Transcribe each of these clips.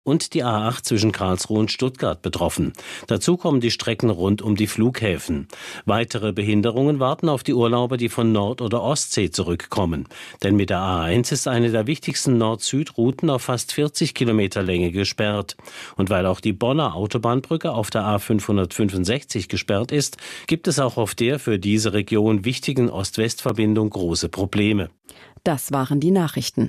und die A8 zwischen Karlsruhe und Stuttgart betroffen. Dazu kommen die Strecken rund um die Flughäfen. Weitere Behinderungen warten auf die Urlauber, die von Nord- oder Ostsee zurückkommen. Denn mit der A1 ist eine der wichtigsten Nord-Süd-Routen auf fast 40 Kilometer Länge gesperrt. Und weil auch die Bonner Autobahnbrücke auf der A565 gesperrt ist, gibt es auch auf der für diese Region wichtigen Ost-West-Verbindung große Probleme. Das waren die Nachrichten.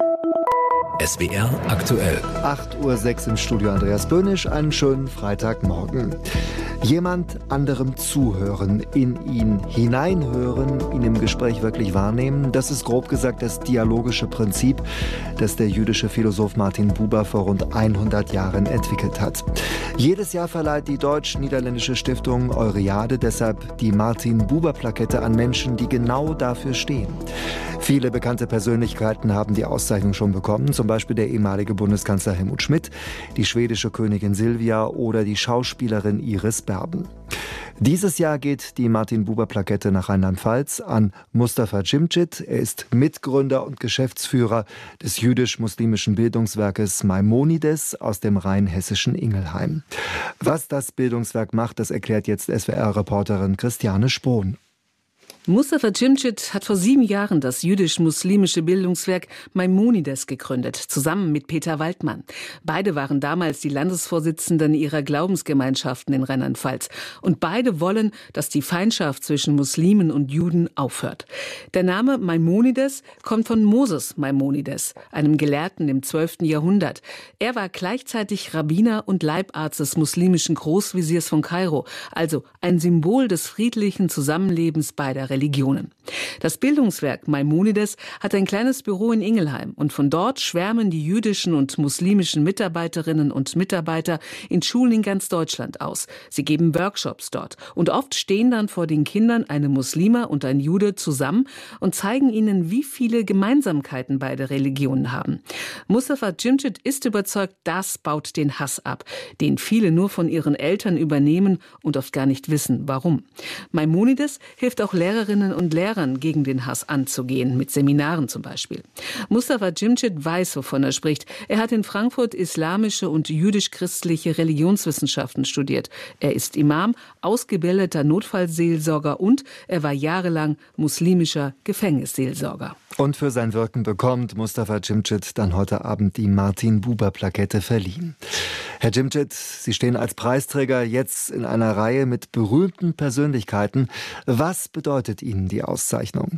SWR aktuell. 8:06 Uhr im Studio Andreas Böhnisch. Einen schönen Freitagmorgen. Jemand anderem zuhören, in ihn hineinhören, ihn im Gespräch wirklich wahrnehmen, das ist grob gesagt das dialogische Prinzip, das der jüdische Philosoph Martin Buber vor rund 100 Jahren entwickelt hat. Jedes Jahr verleiht die deutsch-niederländische Stiftung Euryade deshalb die Martin-Buber-Plakette an Menschen, die genau dafür stehen. Viele bekannte Persönlichkeiten haben die Auszeichnung schon bekommen, zum Beispiel der ehemalige Bundeskanzler Helmut Schmidt, die schwedische Königin Silvia oder die Schauspielerin Iris Berben. Dieses Jahr geht die Martin-Buber-Plakette nach Rheinland-Pfalz an Mustafa Cimcit. Er ist Mitgründer und Geschäftsführer des jüdisch-muslimischen Bildungswerkes Maimonides aus dem rheinhessischen Ingelheim. Was das Bildungswerk macht, das erklärt jetzt SWR-Reporterin Christiane Spohn. Mustafa Cimcit hat vor 7 Jahren das jüdisch-muslimische Bildungswerk Maimonides gegründet, zusammen mit Peter Waldmann. Beide waren damals die Landesvorsitzenden ihrer Glaubensgemeinschaften in Rheinland-Pfalz. Und beide wollen, dass die Feindschaft zwischen Muslimen und Juden aufhört. Der Name Maimonides kommt von Moses Maimonides, einem Gelehrten im 12. Jahrhundert. Er war gleichzeitig Rabbiner und Leibarzt des muslimischen Großwesirs von Kairo, also ein Symbol des friedlichen Zusammenlebens beider Religionen. Das Bildungswerk Maimonides hat ein kleines Büro in Ingelheim und von dort schwärmen die jüdischen und muslimischen Mitarbeiterinnen und Mitarbeiter in Schulen in ganz Deutschland aus. Sie geben Workshops dort und oft stehen dann vor den Kindern eine Muslima und ein Jude zusammen und zeigen ihnen, wie viele Gemeinsamkeiten beide Religionen haben. Mustafa Cimcit ist überzeugt, das baut den Hass ab, den viele nur von ihren Eltern übernehmen und oft gar nicht wissen, warum. Maimonides hilft auch Lehrerinnen und Lehrern gegen den Hass anzugehen, mit Seminaren zum Beispiel. Mustafa Cimcit weiß, wovon er spricht. Er hat in Frankfurt islamische und jüdisch-christliche Religionswissenschaften studiert. Er ist Imam, ausgebildeter Notfallseelsorger und er war jahrelang muslimischer Gefängnisseelsorger. Und für sein Wirken bekommt Mustafa Cimcit dann heute Abend die Martin-Buber-Plakette verliehen. Herr Cimcit, Sie stehen als Preisträger jetzt in einer Reihe mit berühmten Persönlichkeiten. Was bedeutet Ihnen die Auszeichnung?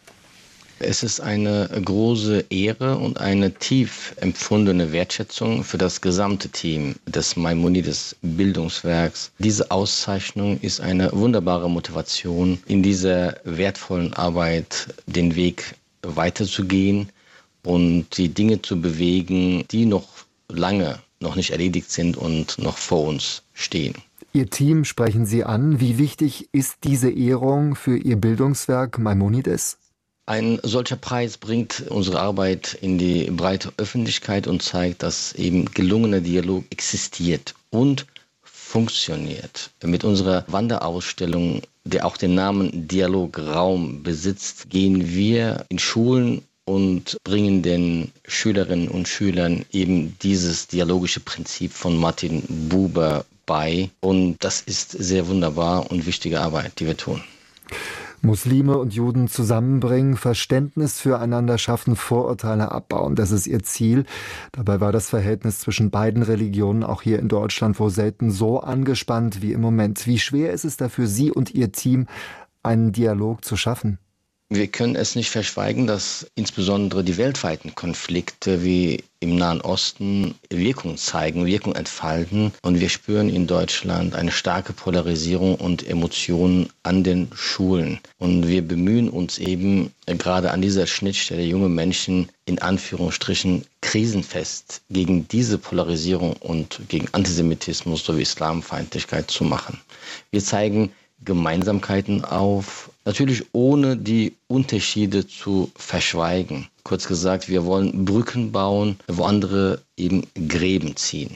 Es ist eine große Ehre und eine tief empfundene Wertschätzung für das gesamte Team des Maimonides Bildungswerks. Diese Auszeichnung ist eine wunderbare Motivation, in dieser wertvollen Arbeit den Weg weiterzugehen und die Dinge zu bewegen, die noch nicht erledigt sind und noch vor uns stehen. Ihr Team sprechen Sie an. Wie wichtig ist diese Ehrung für Ihr Bildungswerk Maimonides? Ein solcher Preis bringt unsere Arbeit in die breite Öffentlichkeit und zeigt, dass eben gelungener Dialog existiert und funktioniert. Mit unserer Wanderausstellung, die auch den Namen Dialograum besitzt, gehen wir in Schulen und bringen den Schülerinnen und Schülern eben dieses dialogische Prinzip von Martin Buber bei. Und das ist sehr wunderbar und wichtige Arbeit, die wir tun. Muslime und Juden zusammenbringen, Verständnis füreinander schaffen, Vorurteile abbauen. Das ist ihr Ziel. Dabei war das Verhältnis zwischen beiden Religionen auch hier in Deutschland wohl selten so angespannt wie im Moment. Wie schwer ist es da für Sie und Ihr Team, einen Dialog zu schaffen? Wir können es nicht verschweigen, dass insbesondere die weltweiten Konflikte wie im Nahen Osten Wirkung zeigen, Wirkung entfalten. Und wir spüren in Deutschland eine starke Polarisierung und Emotionen an den Schulen. Und wir bemühen uns eben gerade an dieser Schnittstelle, junge Menschen in Anführungsstrichen krisenfest gegen diese Polarisierung und gegen Antisemitismus sowie Islamfeindlichkeit zu machen. Wir zeigen Gemeinsamkeiten auf, natürlich ohne die Unterschiede zu verschweigen. Kurz gesagt, wir wollen Brücken bauen, wo andere eben Gräben ziehen.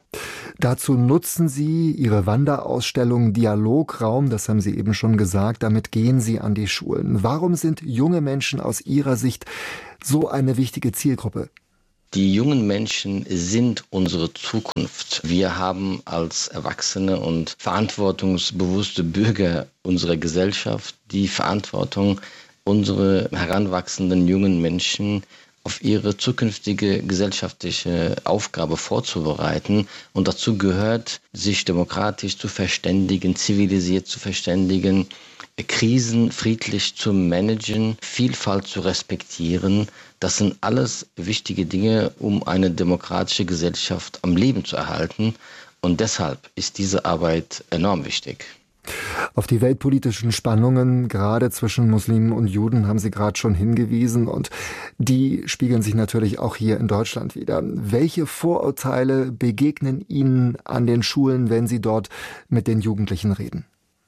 Dazu nutzen Sie Ihre Wanderausstellung Dialograum, das haben Sie eben schon gesagt, damit gehen Sie an die Schulen. Warum sind junge Menschen aus Ihrer Sicht so eine wichtige Zielgruppe? Die jungen Menschen sind unsere Zukunft. Wir haben als erwachsene und verantwortungsbewusste Bürger unserer Gesellschaft die Verantwortung, unsere heranwachsenden jungen Menschen auf ihre zukünftige gesellschaftliche Aufgabe vorzubereiten. Und dazu gehört, sich demokratisch zu verständigen, zivilisiert zu verständigen, Krisen friedlich zu managen, Vielfalt zu respektieren. Das sind alles wichtige Dinge, um eine demokratische Gesellschaft am Leben zu erhalten. Und deshalb ist diese Arbeit enorm wichtig. Auf die weltpolitischen Spannungen, gerade zwischen Muslimen und Juden, haben Sie gerade schon hingewiesen. Und die spiegeln sich natürlich auch hier in Deutschland wider. Welche Vorurteile begegnen Ihnen an den Schulen, wenn Sie dort mit den Jugendlichen reden?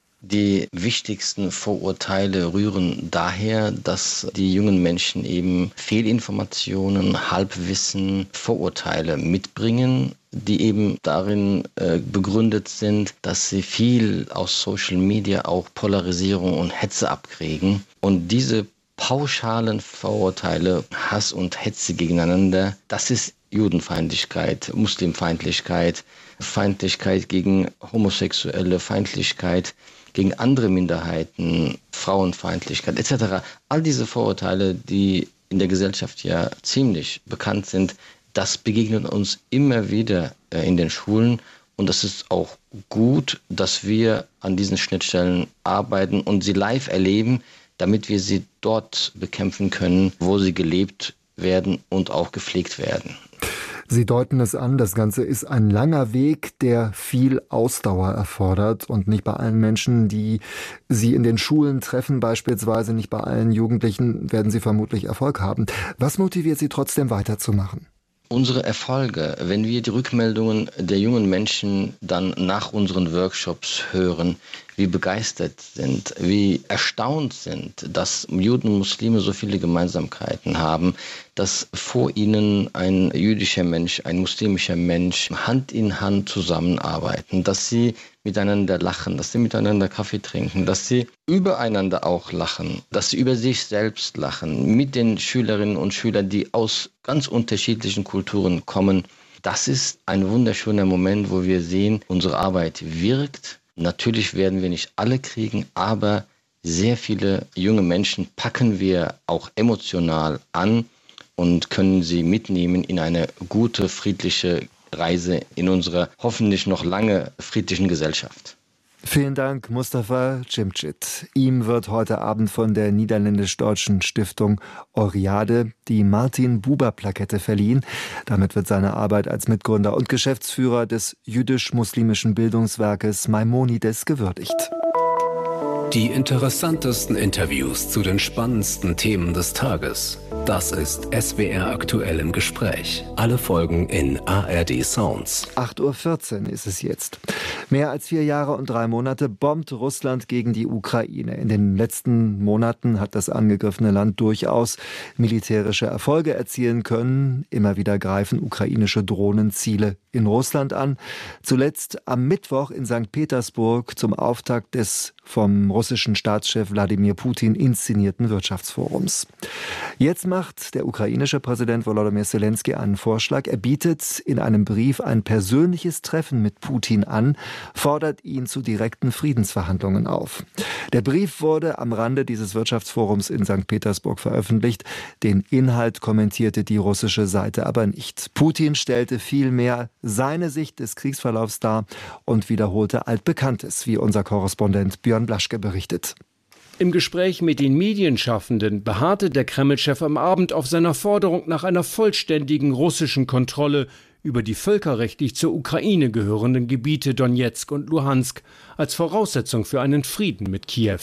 Die wichtigsten Vorurteile rühren daher, dass die jungen Menschen eben Fehlinformationen, Halbwissen, Vorurteile mitbringen, die eben darin begründet sind, dass sie viel aus Social Media auch Polarisierung und Hetze abkriegen. Und diese pauschalen Vorurteile, Hass und Hetze gegeneinander, das ist Judenfeindlichkeit, Muslimfeindlichkeit, Feindlichkeit gegen Homosexuelle, Feindlichkeit gegen andere Minderheiten, Frauenfeindlichkeit etc. All diese Vorurteile, die in der Gesellschaft ja ziemlich bekannt sind, das begegnet uns immer wieder in den Schulen. Und es ist auch gut, dass wir an diesen Schnittstellen arbeiten und sie live erleben, damit wir sie dort bekämpfen können, wo sie gelebt werden und auch gepflegt werden. Sie deuten es an, das Ganze ist ein langer Weg, der viel Ausdauer erfordert und nicht bei allen Menschen, die Sie in den Schulen treffen, beispielsweise nicht bei allen Jugendlichen, werden Sie vermutlich Erfolg haben. Was motiviert Sie trotzdem weiterzumachen? Unsere Erfolge, wenn wir die Rückmeldungen der jungen Menschen dann nach unseren Workshops hören, wie begeistert sind, wie erstaunt sind, dass Juden und Muslime so viele Gemeinsamkeiten haben, dass vor ihnen ein jüdischer Mensch, ein muslimischer Mensch Hand in Hand zusammenarbeiten, dass sie miteinander lachen, dass sie miteinander Kaffee trinken, dass sie übereinander auch lachen, dass sie über sich selbst lachen, mit den Schülerinnen und Schülern, die aus ganz unterschiedlichen Kulturen kommen. Das ist ein wunderschöner Moment, wo wir sehen, unsere Arbeit wirkt. Natürlich werden wir nicht alle kriegen, aber sehr viele junge Menschen packen wir auch emotional an und können sie mitnehmen in eine gute, friedliche Reise in unserer hoffentlich noch lange friedlichen Gesellschaft. Vielen Dank, Mustafa Cimcit. Ihm wird heute Abend von der niederländisch-deutschen Stiftung Oriade die Martin-Buber-Plakette verliehen. Damit wird seine Arbeit als Mitgründer und Geschäftsführer des jüdisch-muslimischen Bildungswerkes Maimonides gewürdigt. Die interessantesten Interviews zu den spannendsten Themen des Tages. Das ist SWR aktuell im Gespräch. Alle Folgen in ARD Sounds. 8:14 Uhr ist es jetzt. Mehr als 4 Jahre und 3 Monate bombt Russland gegen die Ukraine. In den letzten Monaten hat das angegriffene Land durchaus militärische Erfolge erzielen können. Immer wieder greifen ukrainische Drohnen Ziele in Russland an. Zuletzt am Mittwoch in St. Petersburg zum Auftakt des vom russischen Staatschef Wladimir Putin inszenierten Wirtschaftsforums. Jetzt macht der ukrainische Präsident Volodymyr Zelensky einen Vorschlag. Er bietet in einem Brief ein persönliches Treffen mit Putin an, fordert ihn zu direkten Friedensverhandlungen auf. Der Brief wurde am Rande dieses Wirtschaftsforums in St. Petersburg veröffentlicht. Den Inhalt kommentierte die russische Seite aber nicht. Putin stellte vielmehr seine Sicht des Kriegsverlaufs dar und wiederholte Altbekanntes, wie unser Korrespondent Björn Blaschke berichtet. Im Gespräch mit den Medienschaffenden beharrte der Kreml-Chef am Abend auf seiner Forderung nach einer vollständigen russischen Kontrolle über die völkerrechtlich zur Ukraine gehörenden Gebiete Donezk und Luhansk als Voraussetzung für einen Frieden mit Kiew.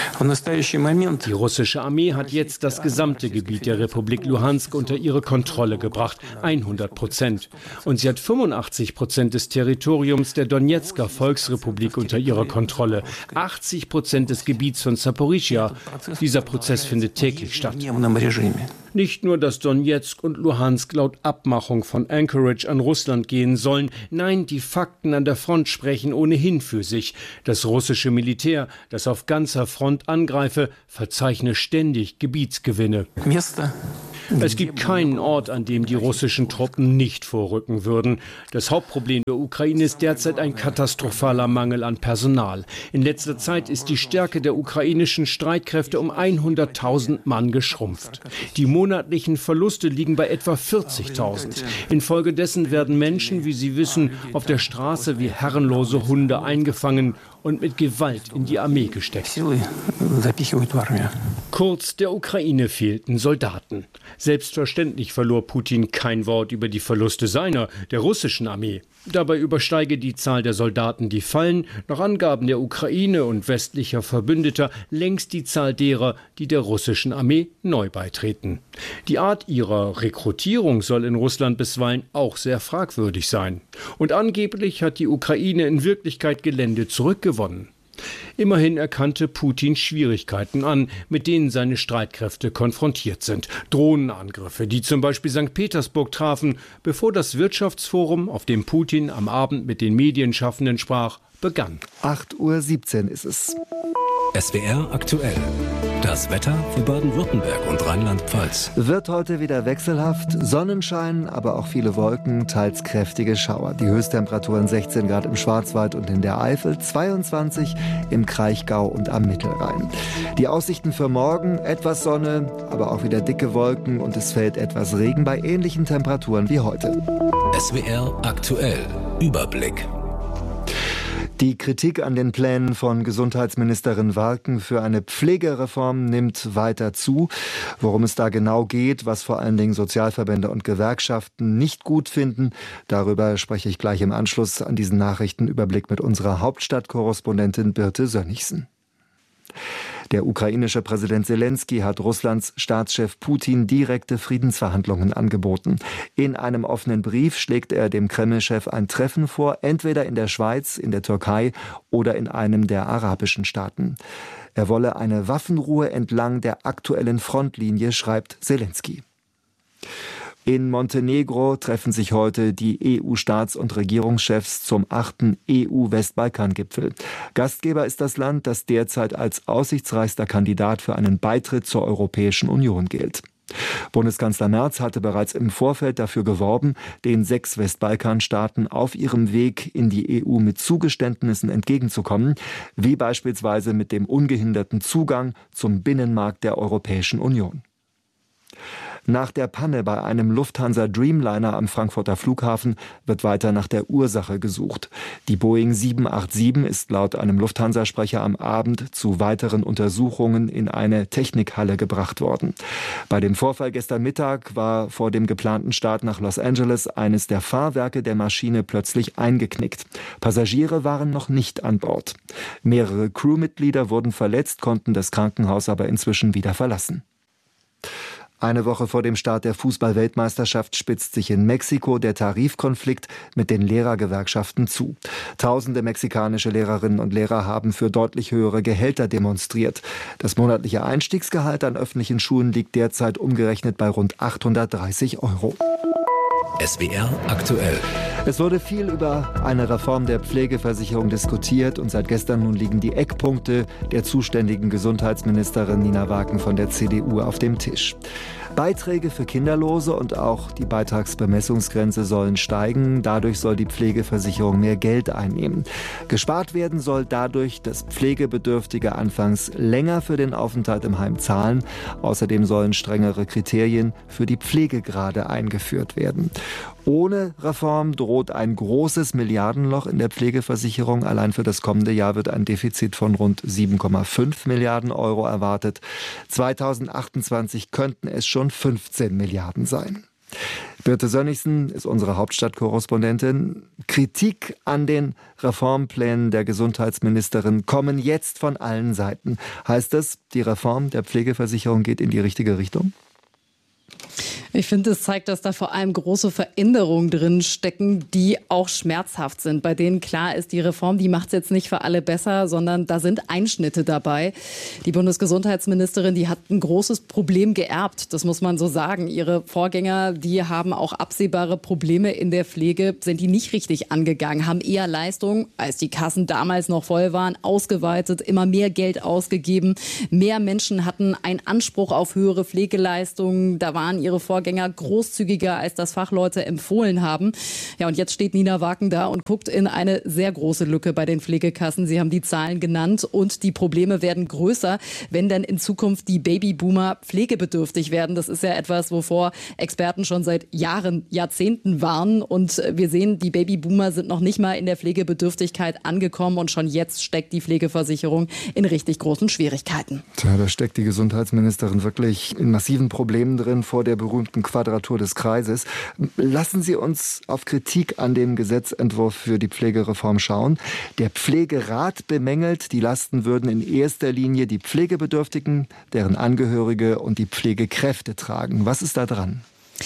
Die russische Armee hat jetzt das gesamte Gebiet der Republik Luhansk unter ihre Kontrolle gebracht, 100%. Und sie hat 85% des Territoriums der Donezker Volksrepublik unter ihrer Kontrolle, 80% des Gebiets von Saporischschja. Dieser Prozess findet täglich statt. Nicht nur, dass Donezk und Luhansk laut Abmachung von Anchorage an Russland gehen sollen, nein, die Fakten an der Front sprechen ohnehin für sich. Das russische Militär, das auf ganzer Front angreife, verzeichne ständig Gebietsgewinne. Es gibt keinen Ort, an dem die russischen Truppen nicht vorrücken würden. Das Hauptproblem der Ukraine ist derzeit ein katastrophaler Mangel an Personal. In letzter Zeit ist die Stärke der ukrainischen Streitkräfte um 100.000 Mann geschrumpft. Die monatlichen Verluste liegen bei etwa 40.000. Infolgedessen werden Menschen, wie Sie wissen, auf der Straße wie herrenlose Hunde eingefangen und mit Gewalt in die Armee gesteckt. Kurz, der Ukraine fehlten Soldaten. Selbstverständlich verlor Putin kein Wort über die Verluste der russischen Armee. Dabei übersteige die Zahl der Soldaten, die fallen, nach Angaben der Ukraine und westlicher Verbündeter, längst die Zahl derer, die der russischen Armee neu beitreten. Die Art ihrer Rekrutierung soll in Russland bisweilen auch sehr fragwürdig sein. Und angeblich hat die Ukraine in Wirklichkeit Gelände zurückgewonnen. Immerhin erkannte Putin Schwierigkeiten an, mit denen seine Streitkräfte konfrontiert sind. Drohnenangriffe, die zum Beispiel St. Petersburg trafen, bevor das Wirtschaftsforum, auf dem Putin am Abend mit den Medienschaffenden sprach, begann. 8:17 Uhr ist es. SWR aktuell. Das Wetter für Baden-Württemberg und Rheinland-Pfalz. Wird heute wieder wechselhaft. Sonnenschein, aber auch viele Wolken, teils kräftige Schauer. Die Höchsttemperaturen 16 Grad im Schwarzwald und in der Eifel, 22 im Kraichgau und am Mittelrhein. Die Aussichten für morgen, etwas Sonne, aber auch wieder dicke Wolken und es fällt etwas Regen bei ähnlichen Temperaturen wie heute. SWR aktuell. Überblick. Die Kritik an den Plänen von Gesundheitsministerin Warken für eine Pflegereform nimmt weiter zu. Worum es da genau geht, was vor allen Dingen Sozialverbände und Gewerkschaften nicht gut finden, darüber spreche ich gleich im Anschluss an diesen Nachrichtenüberblick mit unserer Hauptstadtkorrespondentin Birte Sönnigsen. Der ukrainische Präsident Selenskyj hat Russlands Staatschef Putin direkte Friedensverhandlungen angeboten. In einem offenen Brief schlägt er dem Kreml-Chef ein Treffen vor, entweder in der Schweiz, in der Türkei oder in einem der arabischen Staaten. Er wolle eine Waffenruhe entlang der aktuellen Frontlinie, schreibt Selenskyj. In Montenegro treffen sich heute die EU-Staats- und Regierungschefs zum 8. EU-Westbalkan-Gipfel. Gastgeber ist das Land, das derzeit als aussichtsreichster Kandidat für einen Beitritt zur Europäischen Union gilt. Bundeskanzler Merz hatte bereits im Vorfeld dafür geworben, den 6 Westbalkanstaaten auf ihrem Weg in die EU mit Zugeständnissen entgegenzukommen, wie beispielsweise mit dem ungehinderten Zugang zum Binnenmarkt der Europäischen Union. Nach der Panne bei einem Lufthansa Dreamliner am Frankfurter Flughafen wird weiter nach der Ursache gesucht. Die Boeing 787 ist laut einem Lufthansa-Sprecher am Abend zu weiteren Untersuchungen in eine Technikhalle gebracht worden. Bei dem Vorfall gestern Mittag war vor dem geplanten Start nach Los Angeles eines der Fahrwerke der Maschine plötzlich eingeknickt. Passagiere waren noch nicht an Bord. Mehrere Crewmitglieder wurden verletzt, konnten das Krankenhaus aber inzwischen wieder verlassen. Eine Woche vor dem Start der Fußball-Weltmeisterschaft spitzt sich in Mexiko der Tarifkonflikt mit den Lehrergewerkschaften zu. Tausende mexikanische Lehrerinnen und Lehrer haben für deutlich höhere Gehälter demonstriert. Das monatliche Einstiegsgehalt an öffentlichen Schulen liegt derzeit umgerechnet bei rund 830 €. SWR aktuell. Es wurde viel über eine Reform der Pflegeversicherung diskutiert und seit gestern nun liegen die Eckpunkte der zuständigen Gesundheitsministerin Nina Warken von der CDU auf dem Tisch. Beiträge für Kinderlose und auch die Beitragsbemessungsgrenze sollen steigen. Dadurch soll die Pflegeversicherung mehr Geld einnehmen. Gespart werden soll dadurch, dass Pflegebedürftige anfangs länger für den Aufenthalt im Heim zahlen. Außerdem sollen strengere Kriterien für die Pflegegrade eingeführt werden. Ohne Reform droht ein großes Milliardenloch in der Pflegeversicherung. Allein für das kommende Jahr wird ein Defizit von rund 7,5 Milliarden € erwartet. 2028 könnten es schon 15 Milliarden sein. Birte Sönnigsen ist unsere Hauptstadtkorrespondentin. Kritik an den Reformplänen der Gesundheitsministerin kommen jetzt von allen Seiten. Heißt das, die Reform der Pflegeversicherung geht in die richtige Richtung? Ich finde, es zeigt, dass da vor allem große Veränderungen drin stecken, die auch schmerzhaft sind, bei denen klar ist, die Reform, die macht es jetzt nicht für alle besser, sondern da sind Einschnitte dabei. Die Bundesgesundheitsministerin, die hat ein großes Problem geerbt, das muss man so sagen. Ihre Vorgänger, die haben auch absehbare Probleme in der Pflege, sind die nicht richtig angegangen, haben eher Leistung, als die Kassen damals noch voll waren, ausgeweitet, immer mehr Geld ausgegeben. Mehr Menschen hatten einen Anspruch auf höhere Pflegeleistungen. Da waren ihre Vorgänger großzügiger, als das Fachleute empfohlen haben. Ja, und jetzt steht Nina Waken da und guckt in eine sehr große Lücke bei den Pflegekassen. Sie haben die Zahlen genannt und die Probleme werden größer, wenn dann in Zukunft die Babyboomer pflegebedürftig werden. Das ist ja etwas, wovor Experten schon seit Jahren, Jahrzehnten warnen. Und wir sehen, die Babyboomer sind noch nicht mal in der Pflegebedürftigkeit angekommen und schon jetzt steckt die Pflegeversicherung in richtig großen Schwierigkeiten. Tja, da steckt die Gesundheitsministerin wirklich in massiven Problemen drin vor der berühmten Quadratur des Kreises. Lassen Sie uns auf Kritik an dem Gesetzentwurf für die Pflegereform schauen. Der Pflegerat bemängelt, die Lasten würden in erster Linie die Pflegebedürftigen, deren Angehörige und die Pflegekräfte tragen. Was ist da dran?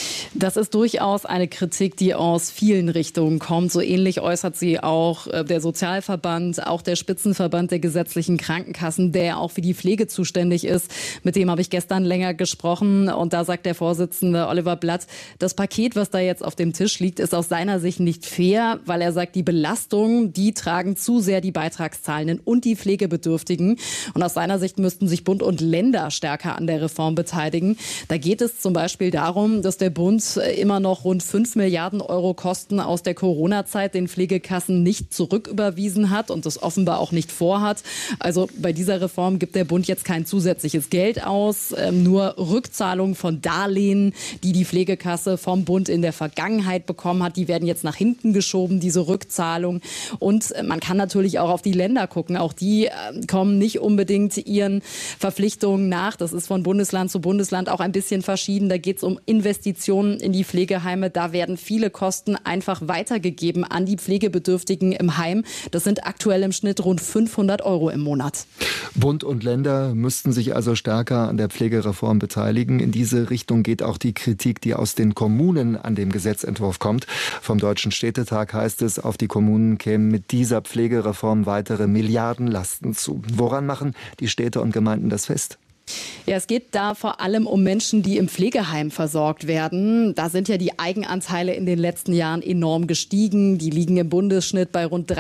Das ist durchaus eine Kritik, die aus vielen Richtungen kommt. So ähnlich äußert sie auch der Sozialverband, auch der Spitzenverband der gesetzlichen Krankenkassen, der auch für die Pflege zuständig ist. Mit dem habe ich gestern länger gesprochen. Und da sagt der Vorsitzende Oliver Blatt, das Paket, was da jetzt auf dem Tisch liegt, ist aus seiner Sicht nicht fair, weil er sagt, die Belastung, die tragen zu sehr die Beitragszahlenden und die Pflegebedürftigen. Und aus seiner Sicht müssten sich Bund und Länder stärker an der Reform beteiligen. Da geht es zum Beispiel darum, dass der Bund immer noch rund 5 Milliarden Euro Kosten aus der Corona-Zeit den Pflegekassen nicht zurücküberwiesen hat und das offenbar auch nicht vorhat. Also bei dieser Reform gibt der Bund jetzt kein zusätzliches Geld aus, nur Rückzahlungen von Darlehen, die die Pflegekasse vom Bund in der Vergangenheit bekommen hat. Die werden jetzt nach hinten geschoben, diese Rückzahlung. Und man kann natürlich auch auf die Länder gucken. Auch die kommen nicht unbedingt ihren Verpflichtungen nach. Das ist von Bundesland zu Bundesland auch ein bisschen verschieden. Da geht es um Investitionen in die Pflegeheime. Da werden viele Kosten einfach weitergegeben an die Pflegebedürftigen im Heim. Das sind aktuell im Schnitt rund 500 Euro im Monat. Bund und Länder müssten sich also stärker an der Pflegereform beteiligen. In diese Richtung geht auch die Kritik, die aus den Kommunen an dem Gesetzentwurf kommt. Vom Deutschen Städtetag heißt es, auf die Kommunen kämen mit dieser Pflegereform weitere Milliardenlasten zu. Woran machen die Städte und Gemeinden das fest? Ja, es geht da vor allem um Menschen, die im Pflegeheim versorgt werden. Da sind ja die Eigenanteile in den letzten Jahren enorm gestiegen. Die liegen im Bundesschnitt bei rund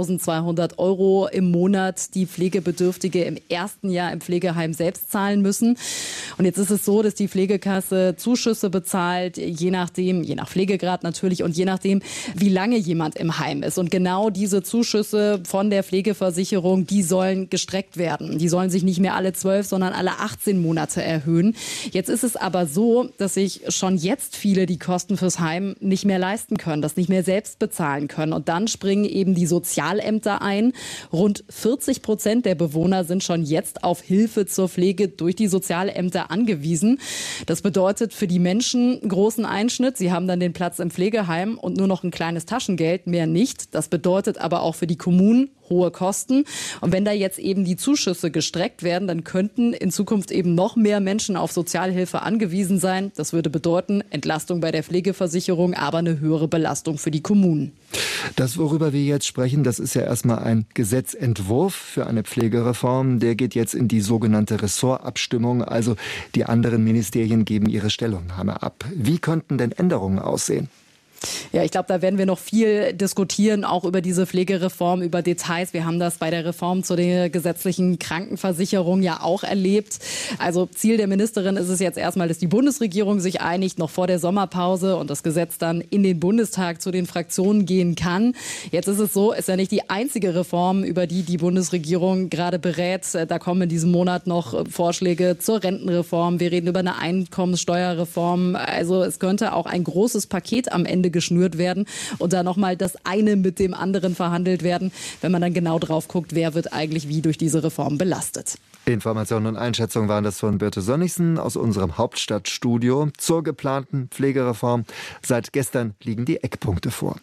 3.200 Euro im Monat, die Pflegebedürftige im ersten Jahr im Pflegeheim selbst zahlen müssen. Und jetzt ist es so, dass die Pflegekasse Zuschüsse bezahlt, je nach Pflegegrad natürlich und je nachdem, wie lange jemand im Heim ist. Und genau diese Zuschüsse von der Pflegeversicherung, die sollen gestreckt werden. Die sollen sich nicht mehr alle 12, sondern alle 18 Monate erhöhen. Jetzt ist es aber so, dass sich schon jetzt viele die Kosten fürs Heim nicht mehr leisten können, das nicht mehr selbst bezahlen können. Und dann springen eben die Sozialämter ein. Rund 40% der Bewohner sind schon jetzt auf Hilfe zur Pflege durch die Sozialämter angewiesen. Das bedeutet für die Menschen einen großen Einschnitt. Sie haben dann den Platz im Pflegeheim und nur noch ein kleines Taschengeld, mehr nicht. Das bedeutet aber auch für die Kommunen hohe Kosten. Und wenn da jetzt eben die Zuschüsse gestreckt werden, dann könnten in Zukunft eben noch mehr Menschen auf Sozialhilfe angewiesen sein. Das würde bedeuten Entlastung bei der Pflegeversicherung, aber eine höhere Belastung für die Kommunen. Das, worüber wir jetzt sprechen, das ist ja erstmal ein Gesetzentwurf für eine Pflegereform. Der geht jetzt in die sogenannte Ressortabstimmung. Also die anderen Ministerien geben ihre Stellungnahme ab. Wie könnten denn Änderungen aussehen? Ja, ich glaube, da werden wir noch viel diskutieren, auch über diese Pflegereform, über Details. Wir haben das bei der Reform zur gesetzlichen Krankenversicherung ja auch erlebt. Also Ziel der Ministerin ist es jetzt erstmal, dass die Bundesregierung sich einigt, noch vor der Sommerpause und das Gesetz dann in den Bundestag zu den Fraktionen gehen kann. Jetzt ist es so, ist ja nicht die einzige Reform, über die die Bundesregierung gerade berät. Da kommen in diesem Monat noch Vorschläge zur Rentenreform. Wir reden über eine Einkommenssteuerreform. Also es könnte auch ein großes Paket am Ende geschnürt werden und da nochmal das eine mit dem anderen verhandelt werden, wenn man dann genau drauf guckt, wer wird eigentlich wie durch diese Reform belastet. Informationen und Einschätzungen waren das von Birte Sönnigsen aus unserem Hauptstadtstudio zur geplanten Pflegereform. Seit gestern liegen die Eckpunkte vor.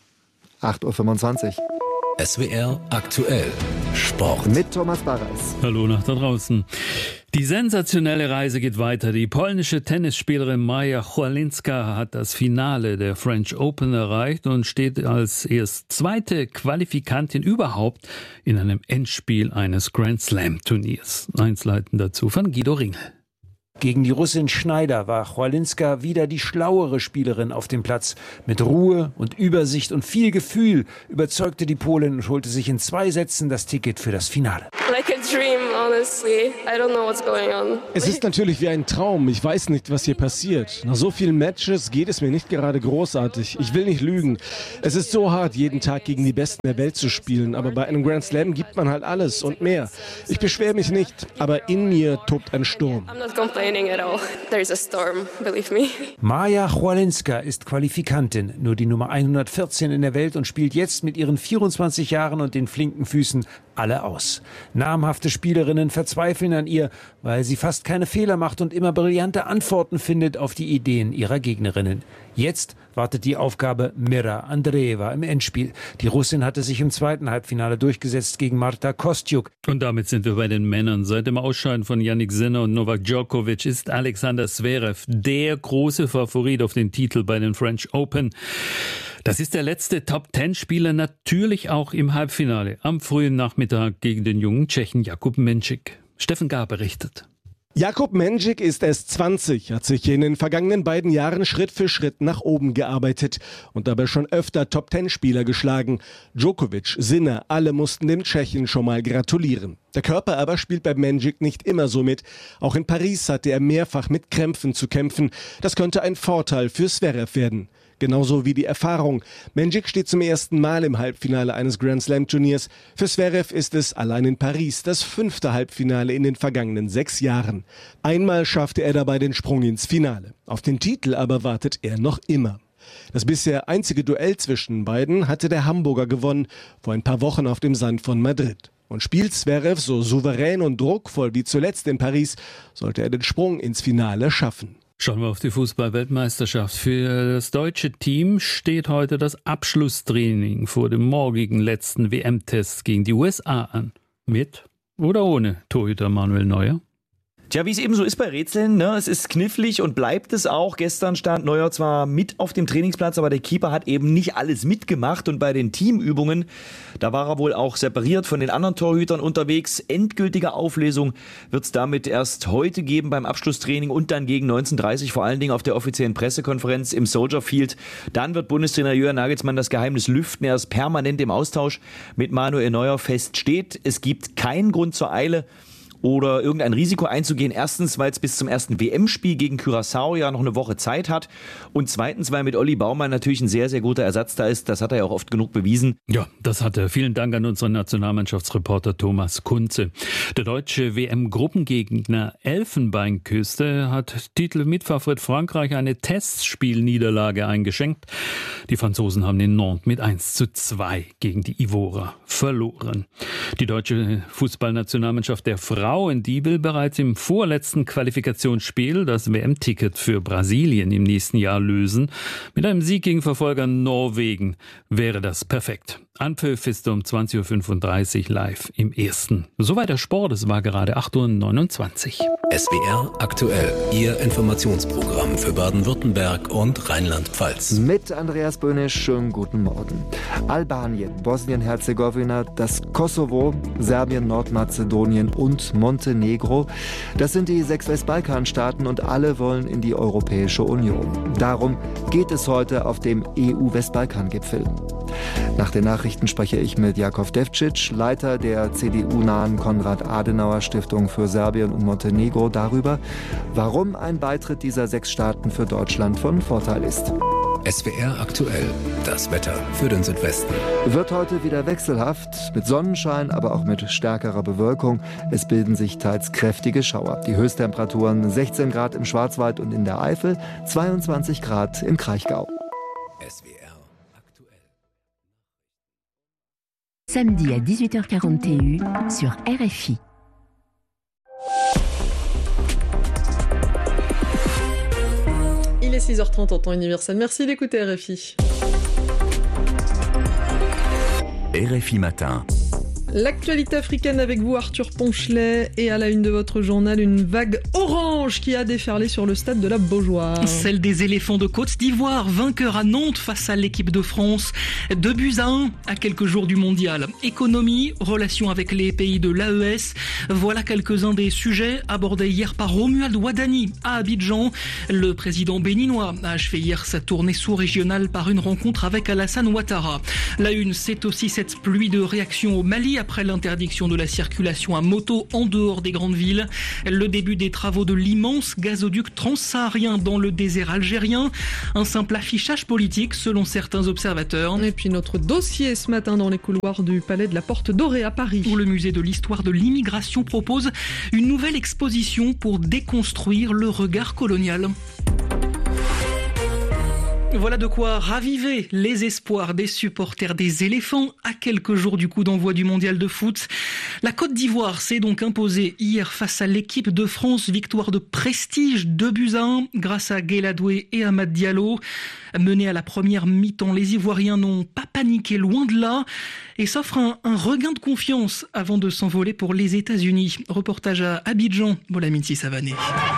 8.25 Uhr. SWR aktuell Sport. Mit Thomas Barreis. Hallo nach da draußen. Die sensationelle Reise geht weiter. Die polnische Tennisspielerin Maja Chwalinska hat das Finale der French Open erreicht und steht als erst zweite Qualifikantin überhaupt in einem Endspiel eines Grand Slam Turniers. Einleitend dazu von Guido Ringel. Gegen die Russin Schneider war Chwalinska wieder die schlauere Spielerin auf dem Platz. Mit Ruhe und Übersicht und viel Gefühl überzeugte die Polin und holte sich in 2 Sätzen das Ticket für das Finale. Es ist natürlich wie ein Traum. Ich weiß nicht, was hier passiert. Nach so vielen Matches geht es mir nicht gerade großartig. Ich will nicht lügen. Es ist so hart, jeden Tag gegen die Besten der Welt zu spielen. Aber bei einem Grand Slam gibt man halt alles und mehr. Ich beschwere mich nicht, aber in mir tobt ein Sturm. Maja Chwalinska ist Qualifikantin, nur die Nummer 114 in der Welt und spielt jetzt mit ihren 24 Jahren und den flinken Füßen alle aus. Namhafte Spielerinnen verzweifeln an ihr, weil sie fast keine Fehler macht und immer brillante Antworten findet auf die Ideen ihrer Gegnerinnen. Jetzt wartet die Aufgabe Mira Andreeva im Endspiel. Die Russin hatte sich im zweiten Halbfinale durchgesetzt gegen Marta Kostyuk. Und damit sind wir bei den Männern. Seit dem Ausscheiden von Jannik Sinner und Novak Djokovic ist Alexander Zverev der große Favorit auf den Titel bei den French Open. Das ist der letzte Top-10-Spieler, natürlich auch im Halbfinale am frühen Nachmittag gegen den jungen Tschechen Jakub Menšík. Steffen Gahr berichtet. Jakub Menšík ist erst 20, hat sich in den vergangenen beiden Jahren Schritt für Schritt nach oben gearbeitet und dabei schon öfter Top-10-Spieler geschlagen. Djokovic, Sinner, alle mussten dem Tschechen schon mal gratulieren. Der Körper aber spielt bei Menšík nicht immer so mit. Auch in Paris hatte er mehrfach mit Krämpfen zu kämpfen. Das könnte ein Vorteil für Zverev werden. Genauso wie die Erfahrung. Menšík steht zum ersten Mal im Halbfinale eines Grand Slam Turniers. Für Zverev ist es allein in Paris das 5. Halbfinale in den vergangenen 6 Jahren. Einmal schaffte er dabei den Sprung ins Finale. Auf den Titel aber wartet er noch immer. Das bisher einzige Duell zwischen beiden hatte der Hamburger gewonnen, vor ein paar Wochen auf dem Sand von Madrid. Und spielt Zverev so souverän und druckvoll wie zuletzt in Paris, sollte er den Sprung ins Finale schaffen. Schauen wir auf die Fußball-Weltmeisterschaft. Für das deutsche Team steht heute das Abschlusstraining vor dem morgigen letzten WM-Test gegen die USA an. Mit oder ohne Torhüter Manuel Neuer? Tja, wie es eben so ist bei Rätseln, ne? Es ist knifflig und bleibt es auch. Gestern stand Neuer zwar mit auf dem Trainingsplatz, aber der Keeper hat eben nicht alles mitgemacht. Und bei den Teamübungen, da war er wohl auch separiert von den anderen Torhütern unterwegs. Endgültige Auflösung wird es damit erst heute geben beim Abschlusstraining und dann gegen 19:30 vor allen Dingen auf der offiziellen Pressekonferenz im Soldier Field. Dann wird Bundestrainer Jürgen Nagelsmann das Geheimnis lüften. Er ist permanent im Austausch mit Manuel Neuer. Fest steht, es gibt keinen Grund zur Eile oder irgendein Risiko einzugehen. Erstens, weil es bis zum ersten WM-Spiel gegen Curaçao ja noch eine Woche Zeit hat. Und zweitens, weil mit Olli Baumann natürlich ein sehr, sehr guter Ersatz da ist. Das hat er ja auch oft genug bewiesen. Ja, das hat er. Vielen Dank an unseren Nationalmannschaftsreporter Thomas Kunze. Der deutsche WM-Gruppengegner Elfenbeinküste hat Titelmitfavorit Frankreich eine Testspielniederlage eingeschenkt. Die Franzosen haben in Nantes mit 1:2 gegen die Ivorer verloren. Die deutsche Fußballnationalmannschaft der Frauen, die will bereits im vorletzten Qualifikationsspiel das WM-Ticket für Brasilien im nächsten Jahr lösen. Mit einem Sieg gegen Verfolger Norwegen wäre das perfekt. Anpfiff ist um 20:35 Uhr live im Ersten. Soweit der Sport, es war gerade 8:29 Uhr. SWR aktuell, Ihr Informationsprogramm für Baden-Württemberg und Rheinland-Pfalz. Mit Andreas Böhnisch, schönen guten Morgen. Albanien, Bosnien-Herzegowina, das Kosovo, Serbien, Nordmazedonien und Montenegro. Das sind die 6 Westbalkanstaaten und alle wollen in die Europäische Union. Darum geht es heute auf dem EU-Westbalkan-Gipfel. Nach den Nachrichten spreche ich mit Jakov Devčić, Leiter der CDU-nahen Konrad-Adenauer-Stiftung für Serbien und Montenegro, darüber, warum ein Beitritt dieser 6 Staaten für Deutschland von Vorteil ist. SWR aktuell, das Wetter für den Südwesten. Wird heute wieder wechselhaft, mit Sonnenschein, aber auch mit stärkerer Bewölkung. Es bilden sich teils kräftige Schauer. Die Höchsttemperaturen 16 Grad im Schwarzwald und in der Eifel, 22 Grad im Kraichgau. SWR aktuell. Samedi à 18h40 TU sur RFI. Il est 6h30 en temps universel. Merci d'écouter RFI. RFI Matin. L'actualité africaine avec vous, Arthur Ponchelet, et à la une de votre journal, une vague orange qui a déferlé sur le stade de la Beaujoire. Celle des éléphants de Côte d'Ivoire, vainqueur à Nantes face à l'équipe de France. 2-1 à quelques jours du mondial. Économie, relations avec les pays de l'AES. Voilà quelques-uns des sujets abordés hier par Romuald Wadani à Abidjan. Le président béninois a achevé hier sa tournée sous-régionale par une rencontre avec Alassane Ouattara. La une, c'est aussi cette pluie de réactions au Mali après l'interdiction de la circulation à moto en dehors des grandes villes. Le début des travaux de l'immense gazoduc transsaharien dans le désert algérien. Un simple affichage politique selon certains observateurs. Et puis notre dossier ce matin dans les couloirs du Palais de la Porte Dorée à Paris. Où le musée de l'histoire de l'immigration propose une nouvelle exposition pour déconstruire le regard colonial. Voilà de quoi raviver les espoirs des supporters des éléphants à quelques jours du coup d'envoi du mondial de foot. La Côte d'Ivoire s'est donc imposée hier face à l'équipe de France. Victoire de prestige 2-1 grâce à Gueye Ladoué et Amad Diallo. Menés à la première mi-temps, les Ivoiriens n'ont pas paniqué, loin de là, et s'offrent un regain de confiance avant de s'envoler pour les États-Unis. Reportage à Abidjan, Bolaminsi Savané.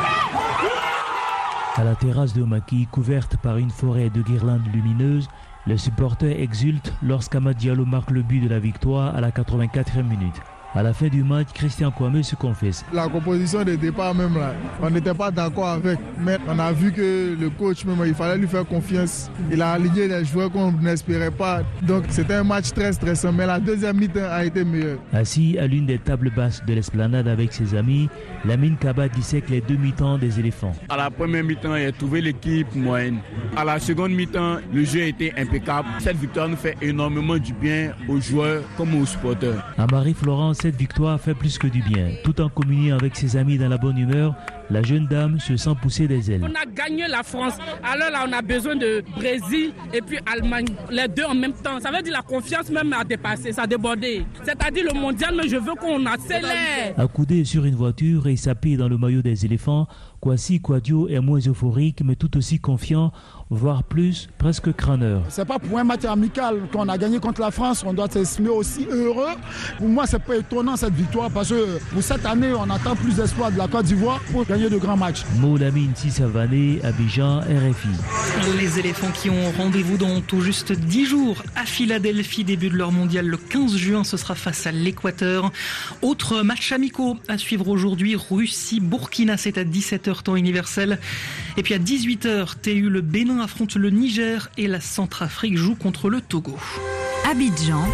À la terrasse de Maki, couverte par une forêt de guirlandes lumineuses, les supporters exultent lorsqu'Amad Diallo marque le but de la victoire à la 84e minute. À la fin du match, Christian Kwame se confesse. La composition de départ même là, on n'était pas d'accord avec, mais on a vu que le coach même, il fallait lui faire confiance. Il a aligné des joueurs qu'on n'espérait pas. Donc c'était un match très stressant, mais la deuxième mi-temps a été meilleure. Assis à l'une des tables basses de l'esplanade avec ses amis, Lamine Kaba dissèque les deux mi-temps des éléphants. À la première mi-temps, il a trouvé l'équipe moyenne. À la seconde mi-temps, le jeu a été impeccable. Cette victoire nous fait énormément du bien aux joueurs comme aux supporters. À Marie-Florence, cette victoire fait plus que du bien. Tout en communiant avec ses amis dans la bonne humeur, la jeune dame se sent pousser des ailes. On a gagné la France, alors là on a besoin de Brésil et puis Allemagne, les deux en même temps. Ça veut dire la confiance même a dépassé, ça a débordé. C'est-à-dire le mondial, mais je veux qu'on accélère. Accoudé sur une voiture et sapé dans le maillot des éléphants, Kwasi Kwadjo est moins euphorique mais tout aussi confiant, voire plus, presque crâneur. C'est pas pour un match amical qu'on a gagné contre la France, on doit s'estimer aussi heureux. Pour moi, c'est pas étonnant cette victoire parce que pour cette année, on attend plus d'espoir de la Côte d'Ivoire pour gagner de grands matchs. Moulaminsi Savané, Abidjan, RFI. Les éléphants qui ont rendez-vous dans tout juste 10 jours à Philadelphie, début de leur mondial le 15 juin, ce sera face à l'Équateur. Autre match amicaux à suivre aujourd'hui, Russie-Burkina, c'est à 17h temps universel. Et puis à 18h, TU, le Bénin affronte le Niger et la Centrafrique joue contre le Togo. Abidjan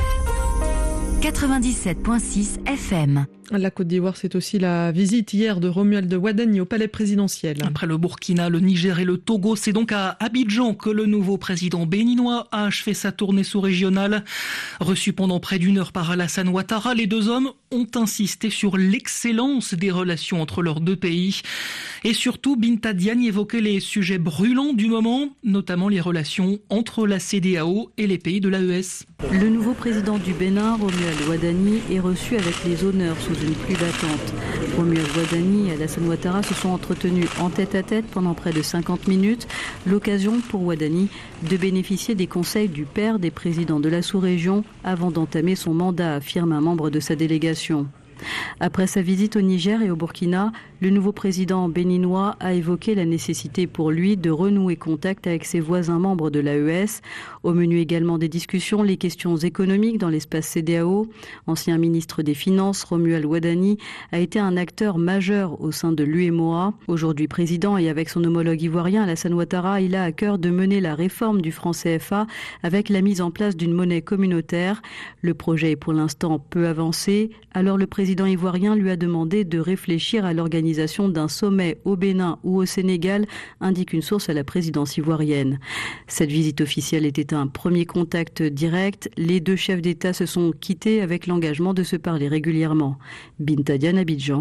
97.6 FM. La Côte d'Ivoire, c'est aussi la visite hier de Romuald Wadani au palais présidentiel. Après le Burkina, le Niger et le Togo, c'est donc à Abidjan que le nouveau président béninois a achevé sa tournée sous-régionale. Reçu pendant près d'une heure par Alassane Ouattara, les deux hommes ont insisté sur l'excellence des relations entre leurs deux pays. Et surtout, Binta Diagne évoquait les sujets brûlants du moment, notamment les relations entre la CEDEAO et les pays de l'AES. Le nouveau président du Bénin, Romuald Wadani, est reçu avec les honneurs sous une pluie battante. Romuald Wadani et Alassane Ouattara se sont entretenus en tête-à-tête pendant près de 50 minutes. L'occasion pour Wadani de bénéficier des conseils du père des présidents de la sous-région avant d'entamer son mandat, affirme un membre de sa délégation. Après sa visite au Niger et au Burkina, le nouveau président béninois a évoqué la nécessité pour lui de renouer contact avec ses voisins membres de l'AES. Au menu également des discussions, les questions économiques dans l'espace CEDEAO. Ancien ministre des Finances, Romuald Wadani a été un acteur majeur au sein de l'UEMOA. Aujourd'hui président et avec son homologue ivoirien Alassane Ouattara, il a à cœur de mener la réforme du franc CFA avec la mise en place d'une monnaie communautaire. Le projet est pour l'instant peu avancé. Alors le président ivoirien lui a demandé de réfléchir à l'organisation d'un sommet au Bénin ou au Sénégal, indique une source à la présidence ivoirienne. Cette visite officielle était un premier contact direct. Les deux chefs d'État se sont quittés avec l'engagement de se parler régulièrement. Binta Diagne, Abidjan,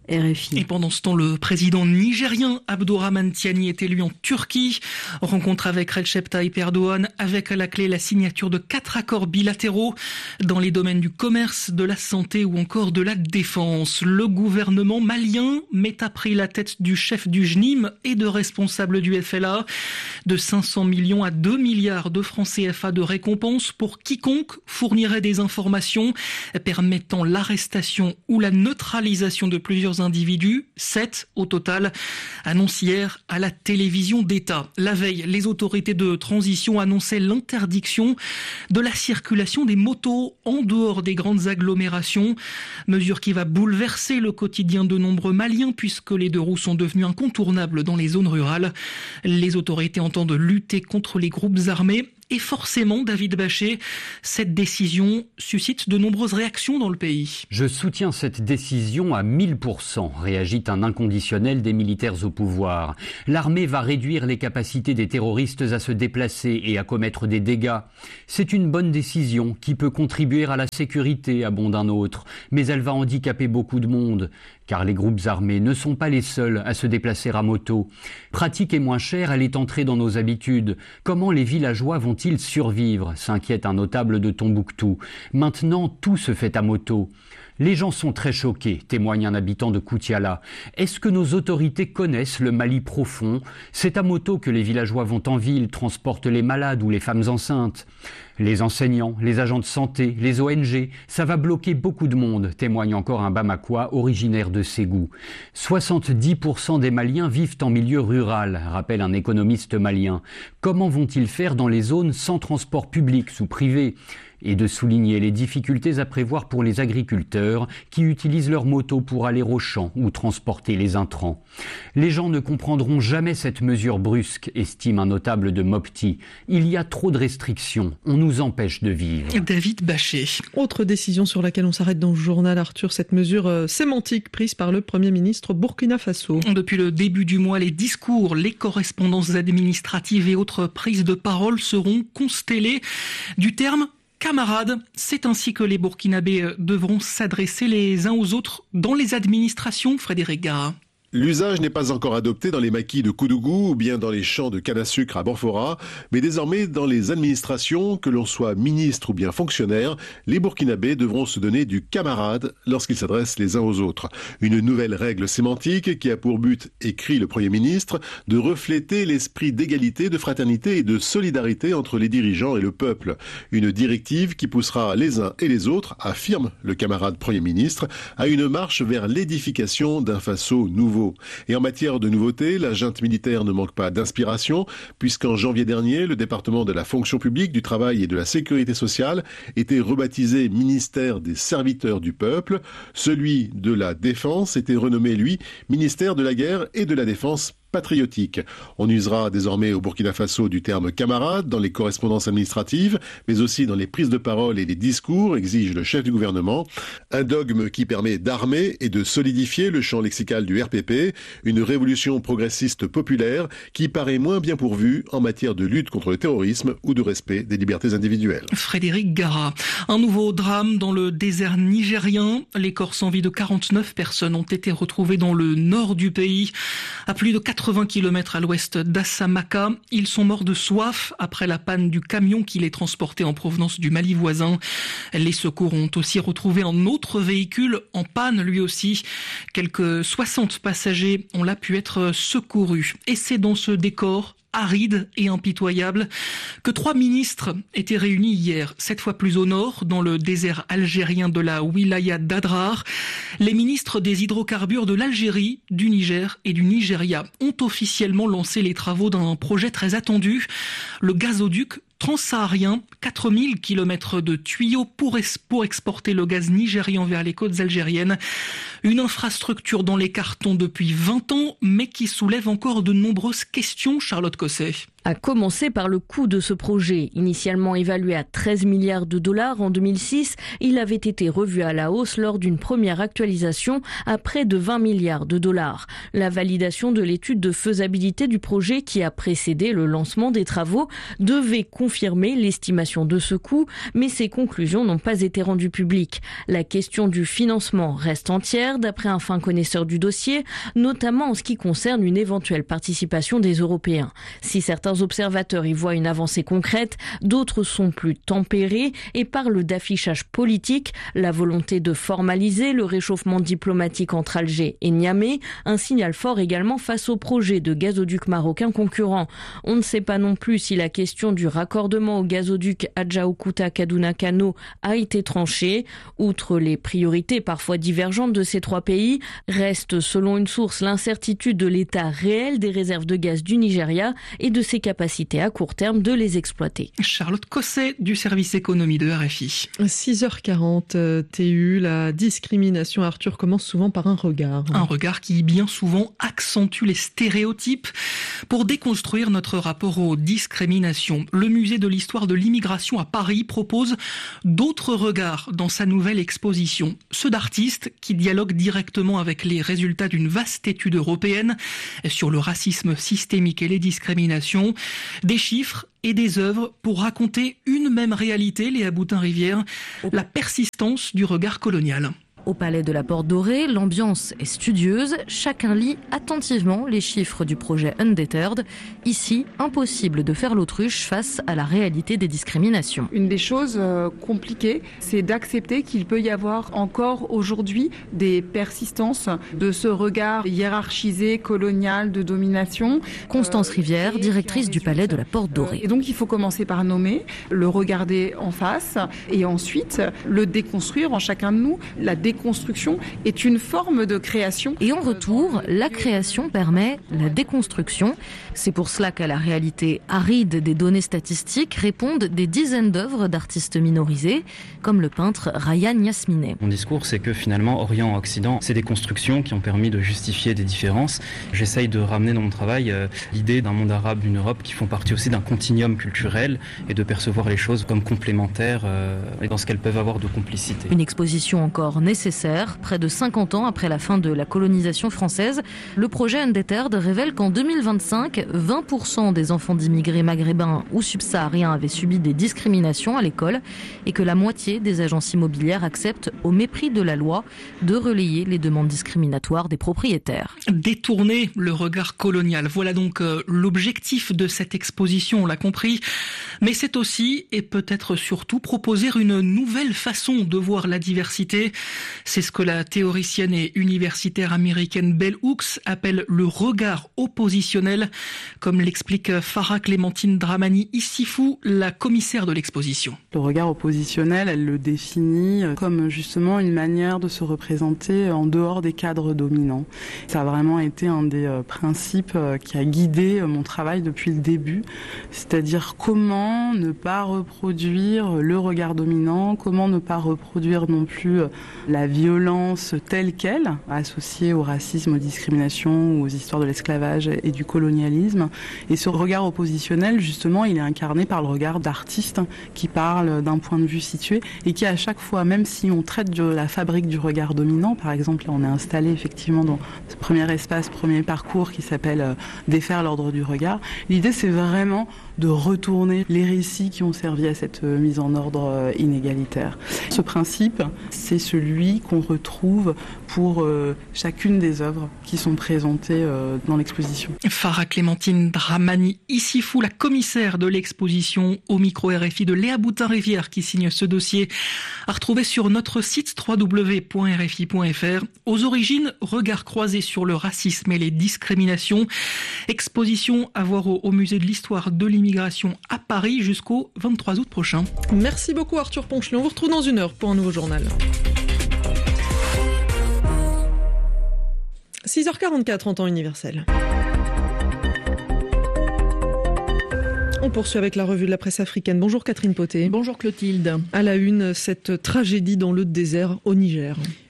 RFI. Et pendant ce temps, le président nigérien Abdourahmane Tiani est élu en Turquie. Rencontre avec Recep Tayyip Erdogan, avec à la clé la signature de 4 accords bilatéraux dans les domaines du commerce, de la santé ou encore de la défense. Le gouvernement malien met à prix la tête du chef du JNIM et de responsables du FLA. De 500 millions à 2 milliards de francs CFA de récompense pour quiconque fournirait des informations permettant l'arrestation ou la neutralisation de plusieurs individus, 7 au total, annonce hier à la télévision d'État. La veille, les autorités de transition annonçaient l'interdiction de la circulation des motos en dehors des grandes agglomérations, mesure qui va bouleverser le quotidien de nombreux Maliens puisque les 2 roues sont devenues incontournables dans les zones rurales. Les autorités entendent lutter contre les groupes armés. Et forcément, David Bachet, cette décision suscite de nombreuses réactions dans le pays. Je soutiens cette décision à 1000%, réagit un inconditionnel des militaires au pouvoir. L'armée va réduire les capacités des terroristes à se déplacer et à commettre des dégâts. C'est une bonne décision qui peut contribuer à la sécurité, abonde un autre, mais elle va handicaper beaucoup de monde. Car les groupes armés ne sont pas les seuls à se déplacer à moto. Pratique et moins chère, elle est entrée dans nos habitudes. Comment les villageois vont-ils survivre ? S'inquiète un notable de Tombouctou. Maintenant, tout se fait à moto. Les gens sont très choqués, témoigne un habitant de Koutiala. Est-ce que nos autorités connaissent le Mali profond ? C'est à moto que les villageois vont en ville, transportent les malades ou les femmes enceintes. Les enseignants, les agents de santé, les ONG, ça va bloquer beaucoup de monde, témoigne encore un Bamakois originaire de Ségou. 70% des Maliens vivent en milieu rural, rappelle un économiste malien. Comment vont-ils faire dans les zones sans transport public ou privé ? Et de souligner les difficultés à prévoir pour les agriculteurs qui utilisent leurs motos pour aller aux champs ou transporter les intrants. Les gens ne comprendront jamais cette mesure brusque, estime un notable de Mopti. Il y a trop de restrictions, on nous empêche de vivre. David Bachet. Autre décision sur laquelle on s'arrête dans le journal, Arthur, cette mesure sémantique prise par le Premier ministre Burkina Faso. Depuis le début du mois, les discours, les correspondances administratives et autres prises de parole seront constellées du terme camarades. C'est ainsi que les Burkinabés devront s'adresser les uns aux autres dans les administrations, Frédéric Gara. L'usage n'est pas encore adopté dans les maquis de Koudougou ou bien dans les champs de canne à sucre à Borfora, mais désormais dans les administrations, que l'on soit ministre ou bien fonctionnaire, les Burkinabés devront se donner du camarade lorsqu'ils s'adressent les uns aux autres. Une nouvelle règle sémantique qui a pour but, écrit le Premier ministre, de refléter l'esprit d'égalité, de fraternité et de solidarité entre les dirigeants et le peuple. Une directive qui poussera les uns et les autres, affirme le camarade Premier ministre, à une marche vers l'édification d'un Faso nouveau. Et en matière de nouveautés, la junte militaire ne manque pas d'inspiration, puisqu'en janvier dernier, le département de la fonction publique, du travail et de la sécurité sociale était rebaptisé ministère des serviteurs du peuple. Celui de la défense était renommé, lui, ministère de la guerre et de la défense patriotique. On usera désormais au Burkina Faso du terme camarade dans les correspondances administratives, mais aussi dans les prises de parole et les discours, exige le chef du gouvernement. Un dogme qui permet d'armer et de solidifier le champ lexical du RPP, une révolution progressiste populaire qui paraît moins bien pourvue en matière de lutte contre le terrorisme ou de respect des libertés individuelles. Frédéric Gara. Un nouveau drame dans le désert nigérien. Les corps sans vie de 49 personnes ont été retrouvés dans le nord du pays, à plus de 80 km à l'ouest d'Assamaka. Ils sont morts de soif après la panne du camion qui les transportait en provenance du Mali voisin. Les secours ont aussi retrouvé un autre véhicule en panne lui aussi. Quelques 60 passagers ont là pu être secourus. Et c'est dans ce décor aride et impitoyable que 3 ministres étaient réunis hier, cette fois plus au nord, dans le désert algérien de la wilaya d'Adrar. Les ministres des hydrocarbures de l'Algérie, du Niger et du Nigeria ont officiellement lancé les travaux d'un projet très attendu, le gazoduc transsaharien, 4000 km de tuyaux pour exporter le gaz nigérian vers les côtes algériennes. Une infrastructure dans les cartons depuis 20 ans, mais qui soulève encore de nombreuses questions, Charlotte Cosset. À commencer par le coût de ce projet. Initialement évalué à 13 milliards de dollars en 2006, il avait été revu à la hausse lors d'une première actualisation à près de 20 milliards de dollars. La validation de l'étude de faisabilité du projet qui a précédé le lancement des travaux devait confirmer l'estimation de ce coût, mais ces conclusions n'ont pas été rendues publiques. La question du financement reste entière, d'après un fin connaisseur du dossier, notamment en ce qui concerne une éventuelle participation des Européens. Si certains observateurs y voient une avancée concrète, d'autres sont plus tempérés et parlent d'affichage politique, la volonté de formaliser le réchauffement diplomatique entre Alger et Niamey, un signal fort également face au projet de gazoduc marocain concurrent. On ne sait pas non plus si la question du raccordement au gazoduc Adjaoukouta-Kaduna-Kano a été tranchée. Outre les priorités parfois divergentes de ces trois pays, reste selon une source l'incertitude de l'état réel des réserves de gaz du Nigeria et de ses capacités à court terme de les exploiter. Charlotte Cosset du service économie de RFI. 6h40 TU, la discrimination, Arthur, commence souvent par un regard. Un regard qui bien souvent accentue les stéréotypes. Pour déconstruire notre rapport aux discriminations, le musée de l'histoire de l'immigration à Paris propose d'autres regards dans sa nouvelle exposition. Ceux d'artistes qui dialoguent directement avec les résultats d'une vaste étude européenne sur le racisme systémique et les discriminations. Des chiffres et des œuvres pour raconter une même réalité, Léa Boutin-Rivière, la persistance du regard colonial. Au Palais de la Porte Dorée, l'ambiance est studieuse. Chacun lit attentivement les chiffres du projet Undeterred. Ici, impossible de faire l'autruche face à la réalité des discriminations. Une des choses compliquées, c'est d'accepter qu'il peut y avoir encore aujourd'hui des persistances de ce regard hiérarchisé, colonial, de domination. Constance Rivière, directrice du Palais de la Porte Dorée. Et donc il faut commencer par nommer, le regarder en face et ensuite le déconstruire en chacun de nous. La déconstruction est une forme de création. Et en retour, la création permet la déconstruction. C'est pour cela qu'à la réalité aride des données statistiques répondent des dizaines d'œuvres d'artistes minorisés, comme le peintre Ryan Yasminet. Mon discours, c'est que finalement, Orient-Occident, c'est des constructions qui ont permis de justifier des différences. J'essaye de ramener dans mon travail l'idée d'un monde arabe, d'une Europe qui font partie aussi d'un continuum culturel et de percevoir les choses comme complémentaires et dans ce qu'elles peuvent avoir de complicité. Une exposition encore nécessaire. Près de 50 ans après la fin de la colonisation française, le projet Undeterred révèle qu'en 2025, 20% des enfants d'immigrés maghrébins ou subsahariens avaient subi des discriminations à l'école et que la moitié des agences immobilières acceptent, au mépris de la loi, de relayer les demandes discriminatoires des propriétaires. Détourner le regard colonial, voilà donc l'objectif de cette exposition, on l'a compris. Mais c'est aussi, et peut-être surtout, proposer une nouvelle façon de voir la diversité. C'est ce que la théoricienne et universitaire américaine Bell Hooks appelle le regard oppositionnel, comme l'explique Farah Clémentine Dramani-Issifou, la commissaire de l'exposition. Le regard oppositionnel, elle le définit comme justement une manière de se représenter en dehors des cadres dominants. Ça a vraiment été un des principes qui a guidé mon travail depuis le début, c'est-à-dire comment ne pas reproduire le regard dominant, comment ne pas reproduire non plus la violence telle qu'elle, associée au racisme, aux discriminations, aux histoires de l'esclavage et du colonialisme. Et ce regard oppositionnel, justement, il est incarné par le regard d'artistes qui parlent d'un point de vue situé et qui, à chaque fois, même si on traite de la fabrique du regard dominant, par exemple, là on est installé effectivement dans ce premier espace, premier parcours qui s'appelle Défaire l'ordre du regard, l'idée c'est vraiment de retourner les récits qui ont servi à cette mise en ordre inégalitaire. Ce principe, c'est celui qu'on retrouve pour chacune des œuvres qui sont présentées dans l'exposition. Farah Clémentine Dramani-Issifou, la commissaire de l'exposition, au micro RFI de Léa Boutin-Rivière qui signe ce dossier, à retrouver sur notre site www.rfi.fr. Aux origines, regard croisé sur le racisme et les discriminations. Exposition à voir au musée de l'histoire de l'immigration à Paris jusqu'au 23 août prochain. Merci beaucoup Arthur Ponchelet. On vous retrouve dans une heure pour un nouveau journal. 6h44 en temps universel. On poursuit avec la revue de la presse africaine. Bonjour Catherine Poté. Bonjour Clotilde. À la une, cette tragédie dans le désert au Niger.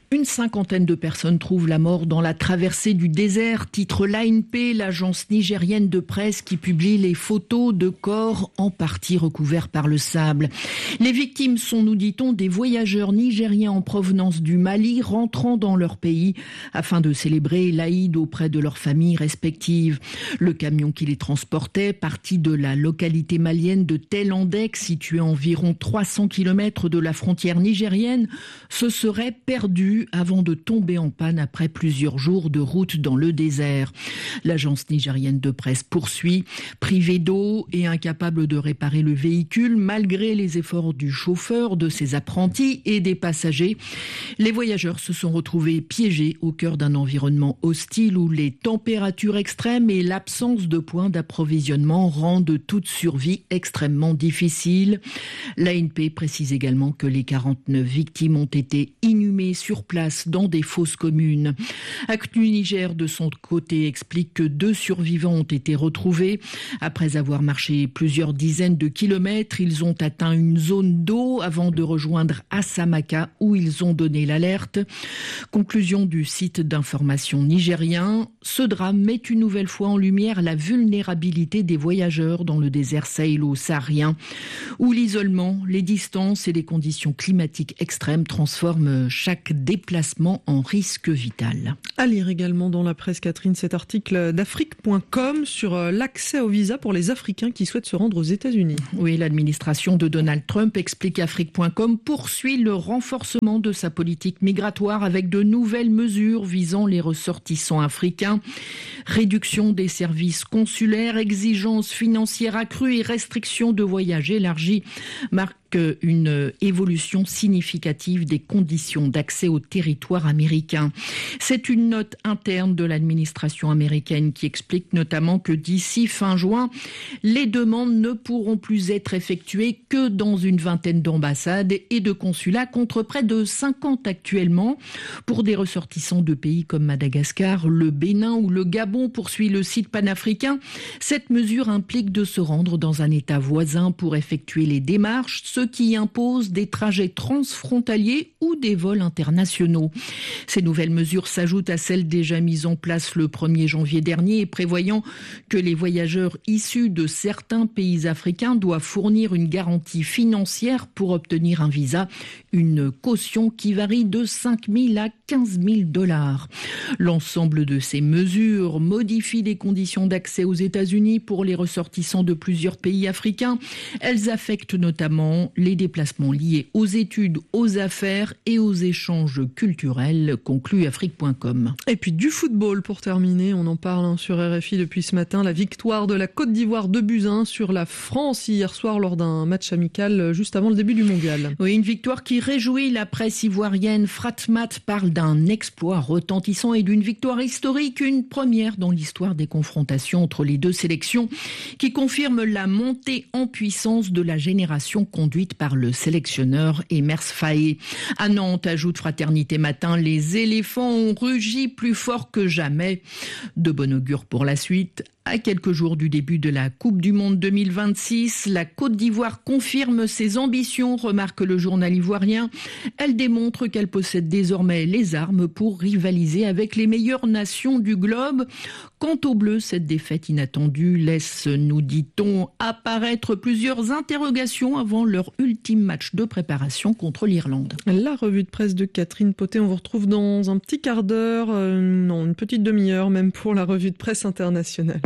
Une cinquantaine de personnes trouvent la mort dans la traversée du désert, titre l'ANP, l'agence nigérienne de presse qui publie les photos de corps en partie recouverts par le sable. Les victimes sont, nous dit-on, des voyageurs nigériens en provenance du Mali rentrant dans leur pays afin de célébrer l'Aïd auprès de leurs familles respectives. Le camion qui les transportait, parti de la localité malienne de Tel Andek, située à environ 300 km de la frontière nigérienne, se serait perdu avant de tomber en panne après plusieurs jours de route dans le désert. L'agence nigérienne de presse poursuit, privée d'eau et incapable de réparer le véhicule malgré les efforts du chauffeur, de ses apprentis et des passagers. Les voyageurs se sont retrouvés piégés au cœur d'un environnement hostile où les températures extrêmes et l'absence de points d'approvisionnement rendent toute survie extrêmement difficile. L'ANP précise également que les 49 victimes ont été inhumées sur place dans des fosses communes. Actu Niger, de son côté, explique que 2 survivants ont été retrouvés. Après avoir marché plusieurs dizaines de kilomètres, ils ont atteint une zone d'eau avant de rejoindre Assamaka où ils ont donné l'alerte. Conclusion du site d'information nigérien, ce drame met une nouvelle fois en lumière la vulnérabilité des voyageurs dans le désert sahélo-saharien où l'isolement, les distances et les conditions climatiques extrêmes transforment chaque déplacement en risque vital. À lire également dans la presse, Catherine, cet article d'Afrique.com sur l'accès au visa pour les Africains qui souhaitent se rendre aux États-Unis. Oui, l'administration de Donald Trump, explique Afrique.com, poursuit le renforcement de sa politique migratoire avec de nouvelles mesures visant les ressortissants africains. Réduction des services consulaires, exigences financières accrues et restrictions de voyage élargies marquent une évolution significative des conditions d'accès au territoire américain. C'est une note interne de l'administration américaine qui explique notamment que d'ici fin juin, les demandes ne pourront plus être effectuées que dans une vingtaine d'ambassades et de consulats contre près de 50 actuellement. Pour des ressortissants de pays comme Madagascar, le Bénin ou le Gabon, poursuit le site panafricain, cette mesure implique de se rendre dans un État voisin pour effectuer les démarches, ce qui impose des trajets transfrontaliers ou des vols internationaux. Ces nouvelles mesures s'ajoutent à celles déjà mises en place le 1er janvier dernier, prévoyant que les voyageurs issus de certains pays africains doivent fournir une garantie financière pour obtenir un visa, une caution qui varie de 5 000 à 15 000 $. L'ensemble de ces mesures modifie les conditions d'accès aux États-Unis pour les ressortissants de plusieurs pays africains. Elles affectent notamment les déplacements liés aux études, aux affaires et aux échanges culturels, conclut Afrique.com. Et puis du football pour terminer, on en parle sur RFI depuis ce matin, la victoire de la Côte d'Ivoire 2-1 sur la France hier soir lors d'un match amical juste avant le début du mondial. Oui, une victoire qui réjouit la presse ivoirienne. Fratmat parle d'un exploit retentissant et d'une victoire historique, une première dans l'histoire des confrontations entre les deux sélections qui confirme la montée en puissance de la génération conduite par le sélectionneur Emers Faé. À Nantes, ajoute Fraternité Matin, les éléphants ont rugi plus fort que jamais. De bon augure pour la suite. À quelques jours du début de la Coupe du Monde 2026, la Côte d'Ivoire confirme ses ambitions, remarque le journal ivoirien. Elle démontre qu'elle possède désormais les armes pour rivaliser avec les meilleures nations du globe. Quant aux Bleus, cette défaite inattendue laisse, nous dit-on, apparaître plusieurs interrogations avant leur ultime match de préparation contre l'Irlande. La revue de presse de Catherine Potet, on vous retrouve dans un petit quart d'heure, une petite demi-heure même pour la revue de presse internationale.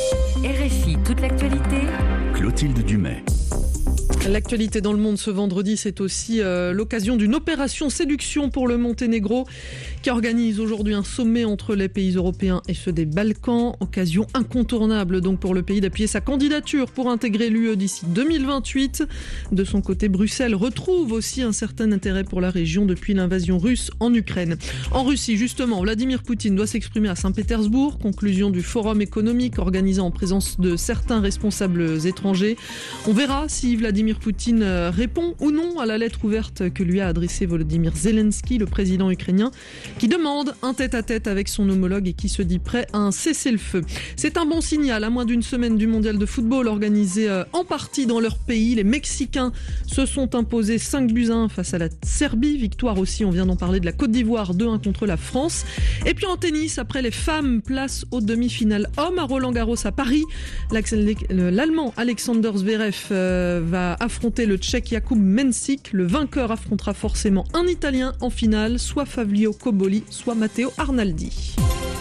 RFI, toute l'actualité. Clotilde Dumais. L'actualité dans le monde ce vendredi, c'est aussi l'occasion d'une opération séduction pour le Monténégro qui organise aujourd'hui un sommet entre les pays européens et ceux des Balkans. Occasion incontournable donc pour le pays d'appuyer sa candidature pour intégrer l'UE d'ici 2028. De son côté, Bruxelles retrouve aussi un certain intérêt pour la région depuis l'invasion russe en Ukraine. En Russie, justement, Vladimir Poutine doit s'exprimer à Saint-Pétersbourg. Conclusion du forum économique organisé en présence de certains responsables étrangers. On verra si Vladimir Vladimir Poutine répond ou non à la lettre ouverte que lui a adressée Volodymyr Zelensky, le président ukrainien, qui demande un tête-à-tête avec son homologue et qui se dit prêt à un cessez-le-feu. C'est un bon signal. À moins d'une semaine du mondial de football organisé en partie dans leur pays, les Mexicains se sont imposés 5-1 face à la Serbie. Victoire aussi, on vient d'en parler, de la Côte d'Ivoire 2-1 contre la France. Et puis en tennis, après les femmes, place aux demi-finales hommes à Roland-Garros à Paris. L'Allemand Alexander Zverev va affronter le Tchèque Jakub Mensik. Le vainqueur affrontera forcément un Italien en finale, soit Fabio Cobolli, soit Matteo Arnaldi.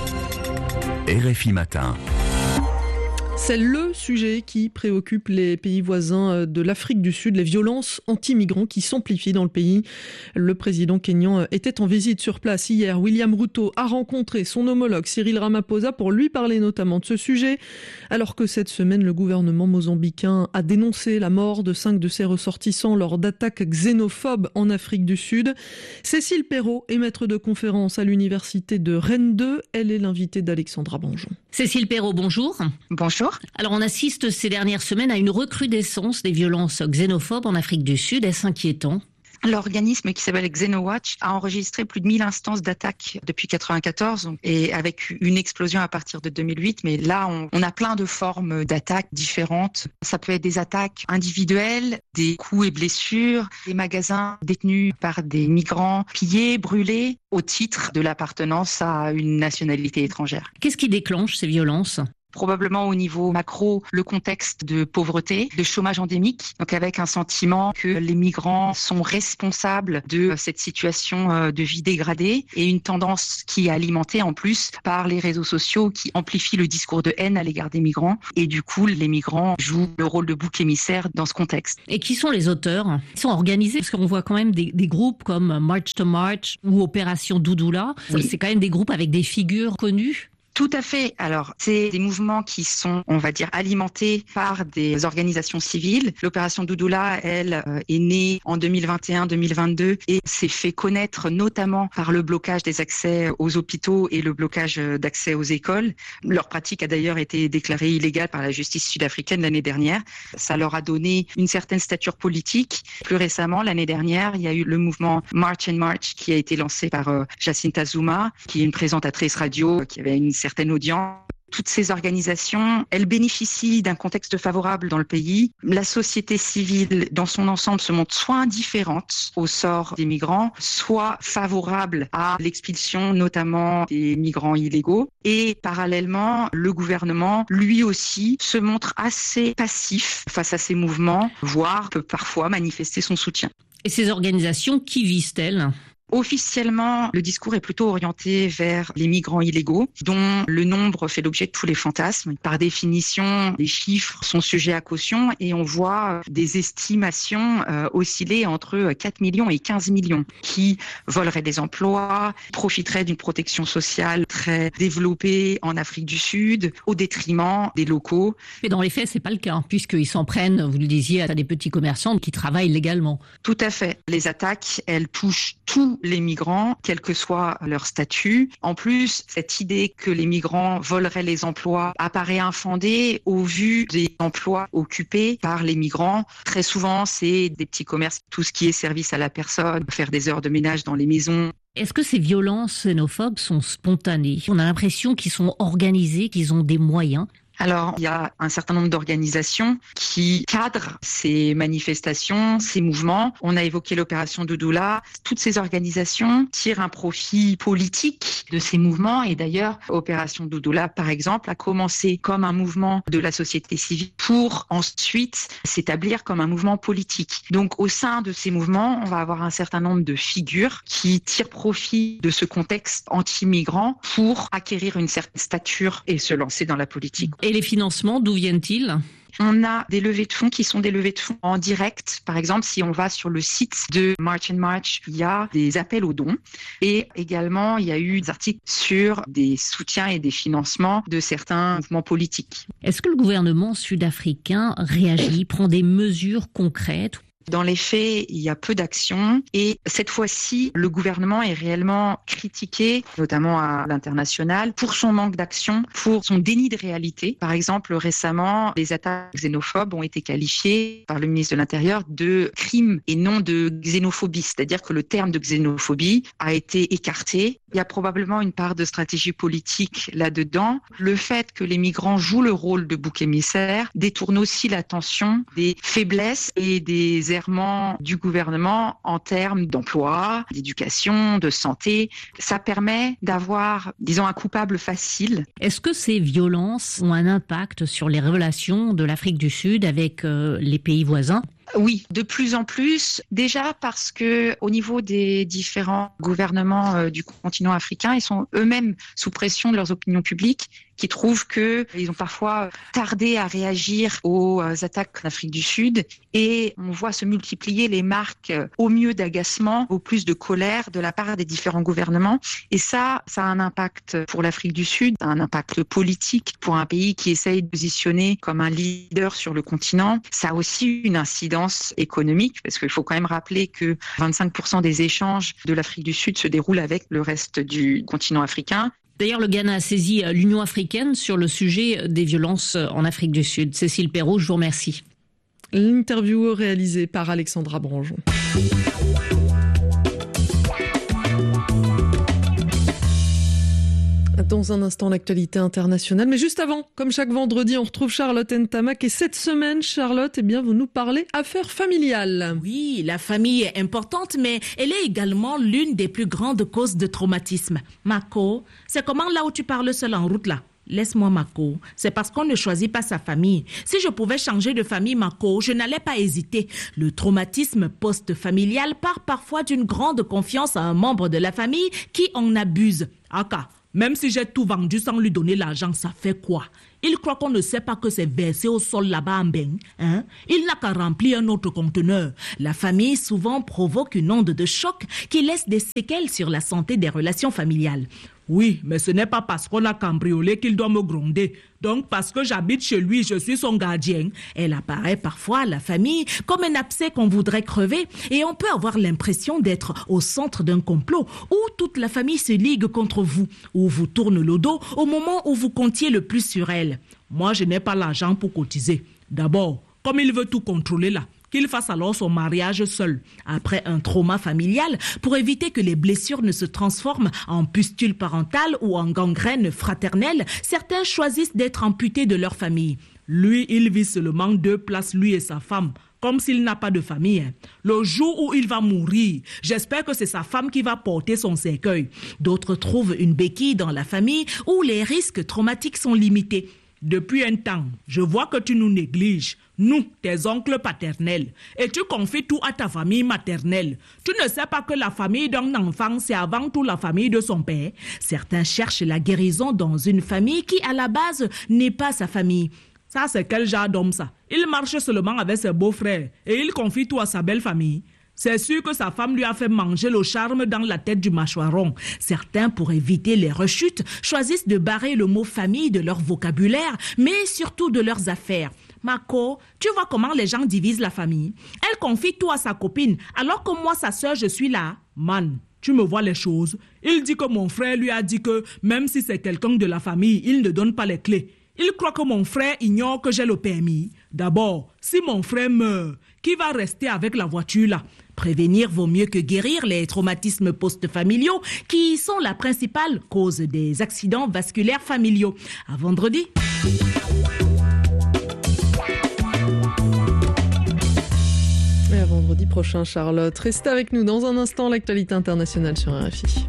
RFI Matin. C'est le sujet qui préoccupe les pays voisins de l'Afrique du Sud, les violences anti-migrants qui s'amplifient dans le pays. Le président kényan était en visite sur place hier. William Ruto a rencontré son homologue Cyril Ramaphosa pour lui parler notamment de ce sujet, alors que cette semaine, le gouvernement mozambicain a dénoncé la mort de 5 de ses ressortissants lors d'attaques xénophobes en Afrique du Sud. Cécile Perrault est maître de conférence à l'université de Rennes 2. Elle est l'invitée d'Alexandra Banjon. Cécile Perrault, bonjour. Bonjour. Alors on assiste ces dernières semaines à une recrudescence des violences xénophobes en Afrique du Sud. Est-ce inquiétant ? L'organisme qui s'appelle XenoWatch a enregistré plus de 1000 instances d'attaques depuis 1994 et avec une explosion à partir de 2008. Mais là, on a plein de formes d'attaques différentes. Ça peut être des attaques individuelles, des coups et blessures, des magasins détenus par des migrants pillés, brûlés au titre de l'appartenance à une nationalité étrangère. Qu'est-ce qui déclenche ces violences ? Probablement au niveau macro, le contexte de pauvreté, de chômage endémique, donc avec un sentiment que les migrants sont responsables de cette situation de vie dégradée et une tendance qui est alimentée en plus par les réseaux sociaux qui amplifient le discours de haine à l'égard des migrants. Et du coup, les migrants jouent le rôle de bouc émissaire dans ce contexte. Et qui sont les auteurs ? Ils sont organisés parce qu'on voit quand même des groupes comme March to March ou Opération Doudoula. Oui. C'est quand même des groupes avec des figures connues. Tout à fait. Alors, c'est des mouvements qui sont, on va dire, alimentés par des organisations civiles. L'opération Doudoula, elle, est née en 2021-2022 et s'est fait connaître notamment par le blocage des accès aux hôpitaux et le blocage d'accès aux écoles. Leur pratique a d'ailleurs été déclarée illégale par la justice sud-africaine l'année dernière. Ça leur a donné une certaine stature politique. Plus récemment, l'année dernière, il y a eu le mouvement March and March qui a été lancé par Jacinta Zuma, qui est une présentatrice radio, qui avait une certaine audience. Toutes ces organisations, elles bénéficient d'un contexte favorable dans le pays. La société civile, dans son ensemble, se montre soit indifférente au sort des migrants, soit favorable à l'expulsion, notamment des migrants illégaux. Et parallèlement, le gouvernement, lui aussi, se montre assez passif face à ces mouvements, voire peut parfois manifester son soutien. Et ces organisations, qui visent-elles ? Officiellement, le discours est plutôt orienté vers les migrants illégaux, dont le nombre fait l'objet de tous les fantasmes. Par définition, les chiffres sont sujets à caution et on voit des estimations osciller entre 4 millions et 15 millions qui voleraient des emplois, profiteraient d'une protection sociale très développée en Afrique du Sud, au détriment des locaux. Mais dans les faits, c'est pas le cas, puisqu'ils s'en prennent, vous le disiez, à des petits commerçants qui travaillent légalement. Tout à fait. Les attaques, elles touchent tous les migrants, quel que soit leur statut. En plus, cette idée que les migrants voleraient les emplois apparaît infondée au vu des emplois occupés par les migrants. Très souvent, c'est des petits commerces, tout ce qui est service à la personne, faire des heures de ménage dans les maisons. Est-ce que ces violences xénophobes sont spontanées ? On a l'impression qu'ils sont organisés, qu'ils ont des moyens. Alors, il y a un certain nombre d'organisations qui cadrent ces manifestations, ces mouvements. On a évoqué l'opération Doudoula. Toutes ces organisations tirent un profit politique de ces mouvements. Et d'ailleurs, Opération Doudoula, par exemple, a commencé comme un mouvement de la société civile pour ensuite s'établir comme un mouvement politique. Donc, au sein de ces mouvements, on va avoir un certain nombre de figures qui tirent profit de ce contexte anti-migrant pour acquérir une certaine stature et se lancer dans la politique. Et les financements, d'où viennent-ils ? On a des levées de fonds qui sont des levées de fonds en direct. Par exemple, si on va sur le site de March and March, il y a des appels aux dons. Et également, il y a eu des articles sur des soutiens et des financements de certains mouvements politiques. Est-ce que le gouvernement sud-africain réagit, prend des mesures concrètes ? Dans les faits, il y a peu d'actions et cette fois-ci, le gouvernement est réellement critiqué, notamment à l'international, pour son manque d'action, pour son déni de réalité. Par exemple, récemment, les attaques xénophobes ont été qualifiées par le ministre de l'Intérieur de crimes et non de xénophobie, c'est-à-dire que le terme de xénophobie a été écarté. Il y a probablement une part de stratégie politique là-dedans. Le fait que les migrants jouent le rôle de bouc émissaire détourne aussi l'attention des faiblesses et des errements du gouvernement en termes d'emploi, d'éducation, de santé. Ça permet d'avoir, disons, un coupable facile. Est-ce que ces violences ont un impact sur les relations de l'Afrique du Sud avec les pays voisins ? Oui, de plus en plus. Déjà parce que au niveau des différents gouvernements du continent africain, ils sont eux-mêmes sous pression de leurs opinions publiques qui trouvent qu'ils ont parfois tardé à réagir aux attaques en Afrique du Sud. Et on voit se multiplier les marques au mieux d'agacement, au plus de colère de la part des différents gouvernements. Et ça a un impact pour l'Afrique du Sud, un impact politique pour un pays qui essaye de positionner comme un leader sur le continent. Ça a aussi une incidence économique, parce qu'il faut quand même rappeler que 25% des échanges de l'Afrique du Sud se déroulent avec le reste du continent africain. D'ailleurs, le Ghana a saisi l'Union africaine sur le sujet des violences en Afrique du Sud. Cécile Perrault, je vous remercie. L'interview réalisée par Alexandra Branjon. Dans un instant, l'actualité internationale. Mais juste avant, comme chaque vendredi, on retrouve Charlotte Ntamak. Et cette semaine, Charlotte, vous nous parlez affaires familiales. Oui, la famille est importante, mais elle est également l'une des plus grandes causes de traumatisme. Mako, c'est comment là où tu parles seul en route là? Laisse-moi, Mako. C'est parce qu'on ne choisit pas sa famille. Si je pouvais changer de famille, Mako, je n'allais pas hésiter. Le traumatisme post-familial part parfois d'une grande confiance à un membre de la famille qui en abuse. Aka. Même si j'ai tout vendu sans lui donner l'argent, ça fait quoi? Il croit qu'on ne sait pas que c'est versé au sol là-bas en bain. Il n'a qu'à remplir un autre conteneur. La famille souvent provoque une onde de choc qui laisse des séquelles sur la santé des relations familiales. Oui, mais ce n'est pas parce qu'on a cambriolé qu'il doit me gronder. Donc, parce que j'habite chez lui, je suis son gardien. Elle apparaît parfois à la famille comme un abcès qu'on voudrait crever et on peut avoir l'impression d'être au centre d'un complot où toute la famille se ligue contre vous, où vous tourne le dos au moment où vous comptiez le plus sur elle. Moi, je n'ai pas l'argent pour cotiser. D'abord, comme il veut tout contrôler là, qu'il fasse alors son mariage seul, après un trauma familial, pour éviter que les blessures ne se transforment en pustules parentales ou en gangrène fraternelle. Certains choisissent d'être amputés de leur famille. Lui, il vit seulement 2 places, lui et sa femme, comme s'il n'a pas de famille. Le jour où il va mourir, j'espère que c'est sa femme qui va porter son cercueil. D'autres trouvent une béquille dans la famille où les risques traumatiques sont limités. Depuis un temps, je vois que tu nous négliges, nous, tes oncles paternels, et tu confies tout à ta famille maternelle. Tu ne sais pas que la famille d'un enfant, c'est avant tout la famille de son père. Certains cherchent la guérison dans une famille qui, à la base, n'est pas sa famille. Ça, c'est quel genre d'homme, ça? Il marche seulement avec ses beaux-frères et il confie tout à sa belle famille. C'est sûr que sa femme lui a fait manger le charme dans la tête du mâchoiron. Certains, pour éviter les rechutes, choisissent de barrer le mot famille de leur vocabulaire, mais surtout de leurs affaires. Mako, tu vois comment les gens divisent la famille? Elle confie tout à sa copine, alors que moi, sa sœur, je suis là. Man, tu me vois les choses. Il dit que mon frère lui a dit que même si c'est quelqu'un de la famille, il ne donne pas les clés. Il croit que mon frère ignore que j'ai le permis. D'abord, si mon frère meurt, qui va rester avec la voiture là? Prévenir vaut mieux que guérir les traumatismes post-familiaux qui sont la principale cause des accidents vasculaires familiaux. À vendredi. Et à vendredi prochain, Charlotte. Restez avec nous dans un instant, l'actualité internationale sur RFI.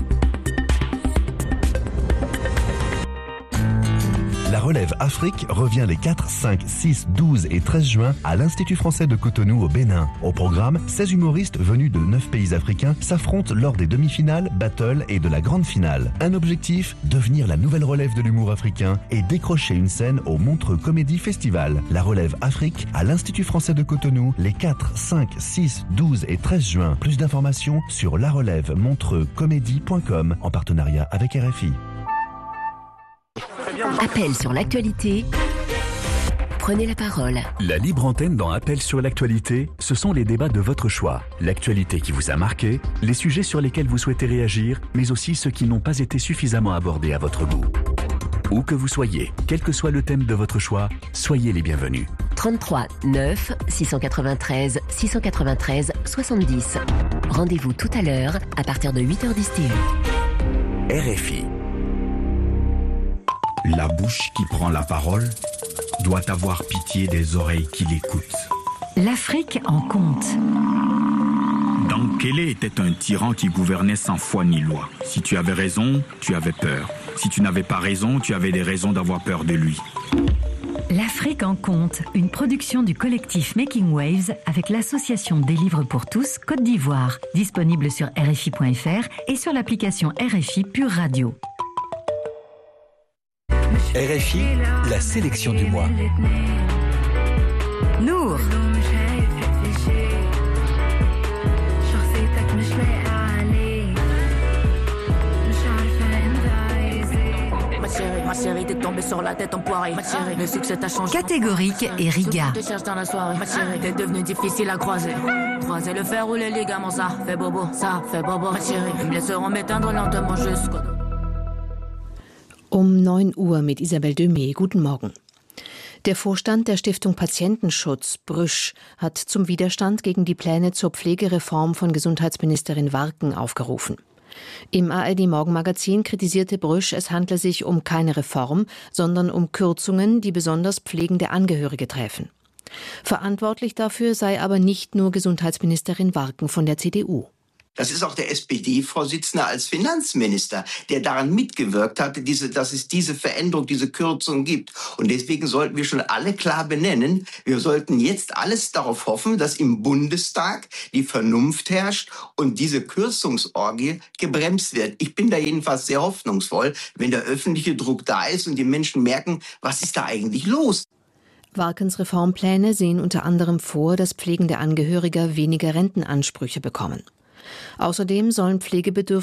La relève Afrique revient les 4, 5, 6, 12 et 13 juin à l'Institut français de Cotonou au Bénin. Au programme, 16 humoristes venus de 9 pays africains s'affrontent lors des demi-finales, battles et de la grande finale. Un objectif, devenir la nouvelle relève de l'humour africain et décrocher une scène au Montreux Comédie Festival. La relève Afrique à l'Institut français de Cotonou les 4, 5, 6, 12 et 13 juin. Plus d'informations sur larelève-montreuxcomédie.com en partenariat avec RFI. Appel sur l'actualité. prenez la parole. La libre antenne dans Appel sur l'actualité, ce sont les débats de votre choix. L'actualité qui vous a marqué, les sujets sur lesquels vous souhaitez réagir, mais aussi ceux qui n'ont pas été suffisamment abordés à votre goût. Où que vous soyez, quel que soit le thème de votre choix, soyez les bienvenus. 33 9 693 693 70. Rendez-vous tout à l'heure à partir de 8h10 TU. RFI. La bouche qui prend la parole doit avoir pitié des oreilles qui l'écoutent. L'Afrique en compte. Dankele était un tyran qui gouvernait sans foi ni loi. Si tu avais raison, tu avais peur. Si tu n'avais pas raison, tu avais des raisons d'avoir peur de lui. L'Afrique en compte, une production du collectif Making Waves avec l'association des livres pour tous Côte d'Ivoire, disponible sur RFI.fr et sur l'application RFI Pure Radio. RFI, la sélection du mois. Nour. Ma chérie, t'es tombée sur la tête empoirée. Ma chérie, le succès t'a changé. Catégorique et Riga. Je te cherche dans la soirée. Ma chérie, t'es devenue difficile à croiser. Croiser le fer ou les ligaments, ça fait bobo, ça fait bobo. Ma chérie, ils me laisseront m'éteindre lentement jusqu'au... Um 9 Uhr mit Isabel Demey. Guten Morgen. Der Vorstand der Stiftung Patientenschutz, Brüsch, hat zum Widerstand gegen die Pläne zur Pflegereform von Gesundheitsministerin Warken aufgerufen. Im ARD-Morgenmagazin kritisierte Brüsch, es handle sich um keine Reform, sondern um Kürzungen, die besonders pflegende Angehörige treffen. Verantwortlich dafür sei aber nicht nur Gesundheitsministerin Warken von der CDU. Das ist auch der SPD-Vorsitzende als Finanzminister, der daran mitgewirkt hatte, dass es diese Veränderung, diese Kürzung gibt. Und deswegen sollten wir schon alle klar benennen, wir sollten jetzt alles darauf hoffen, dass im Bundestag die Vernunft herrscht und diese Kürzungsorgie gebremst wird. Ich bin da jedenfalls sehr hoffnungsvoll, wenn der öffentliche Druck da ist und die Menschen merken, was ist da eigentlich los? Warkens Reformpläne sehen unter anderem vor, dass pflegende Angehörige weniger Rentenansprüche bekommen. Außerdem sollen pflegebedürftige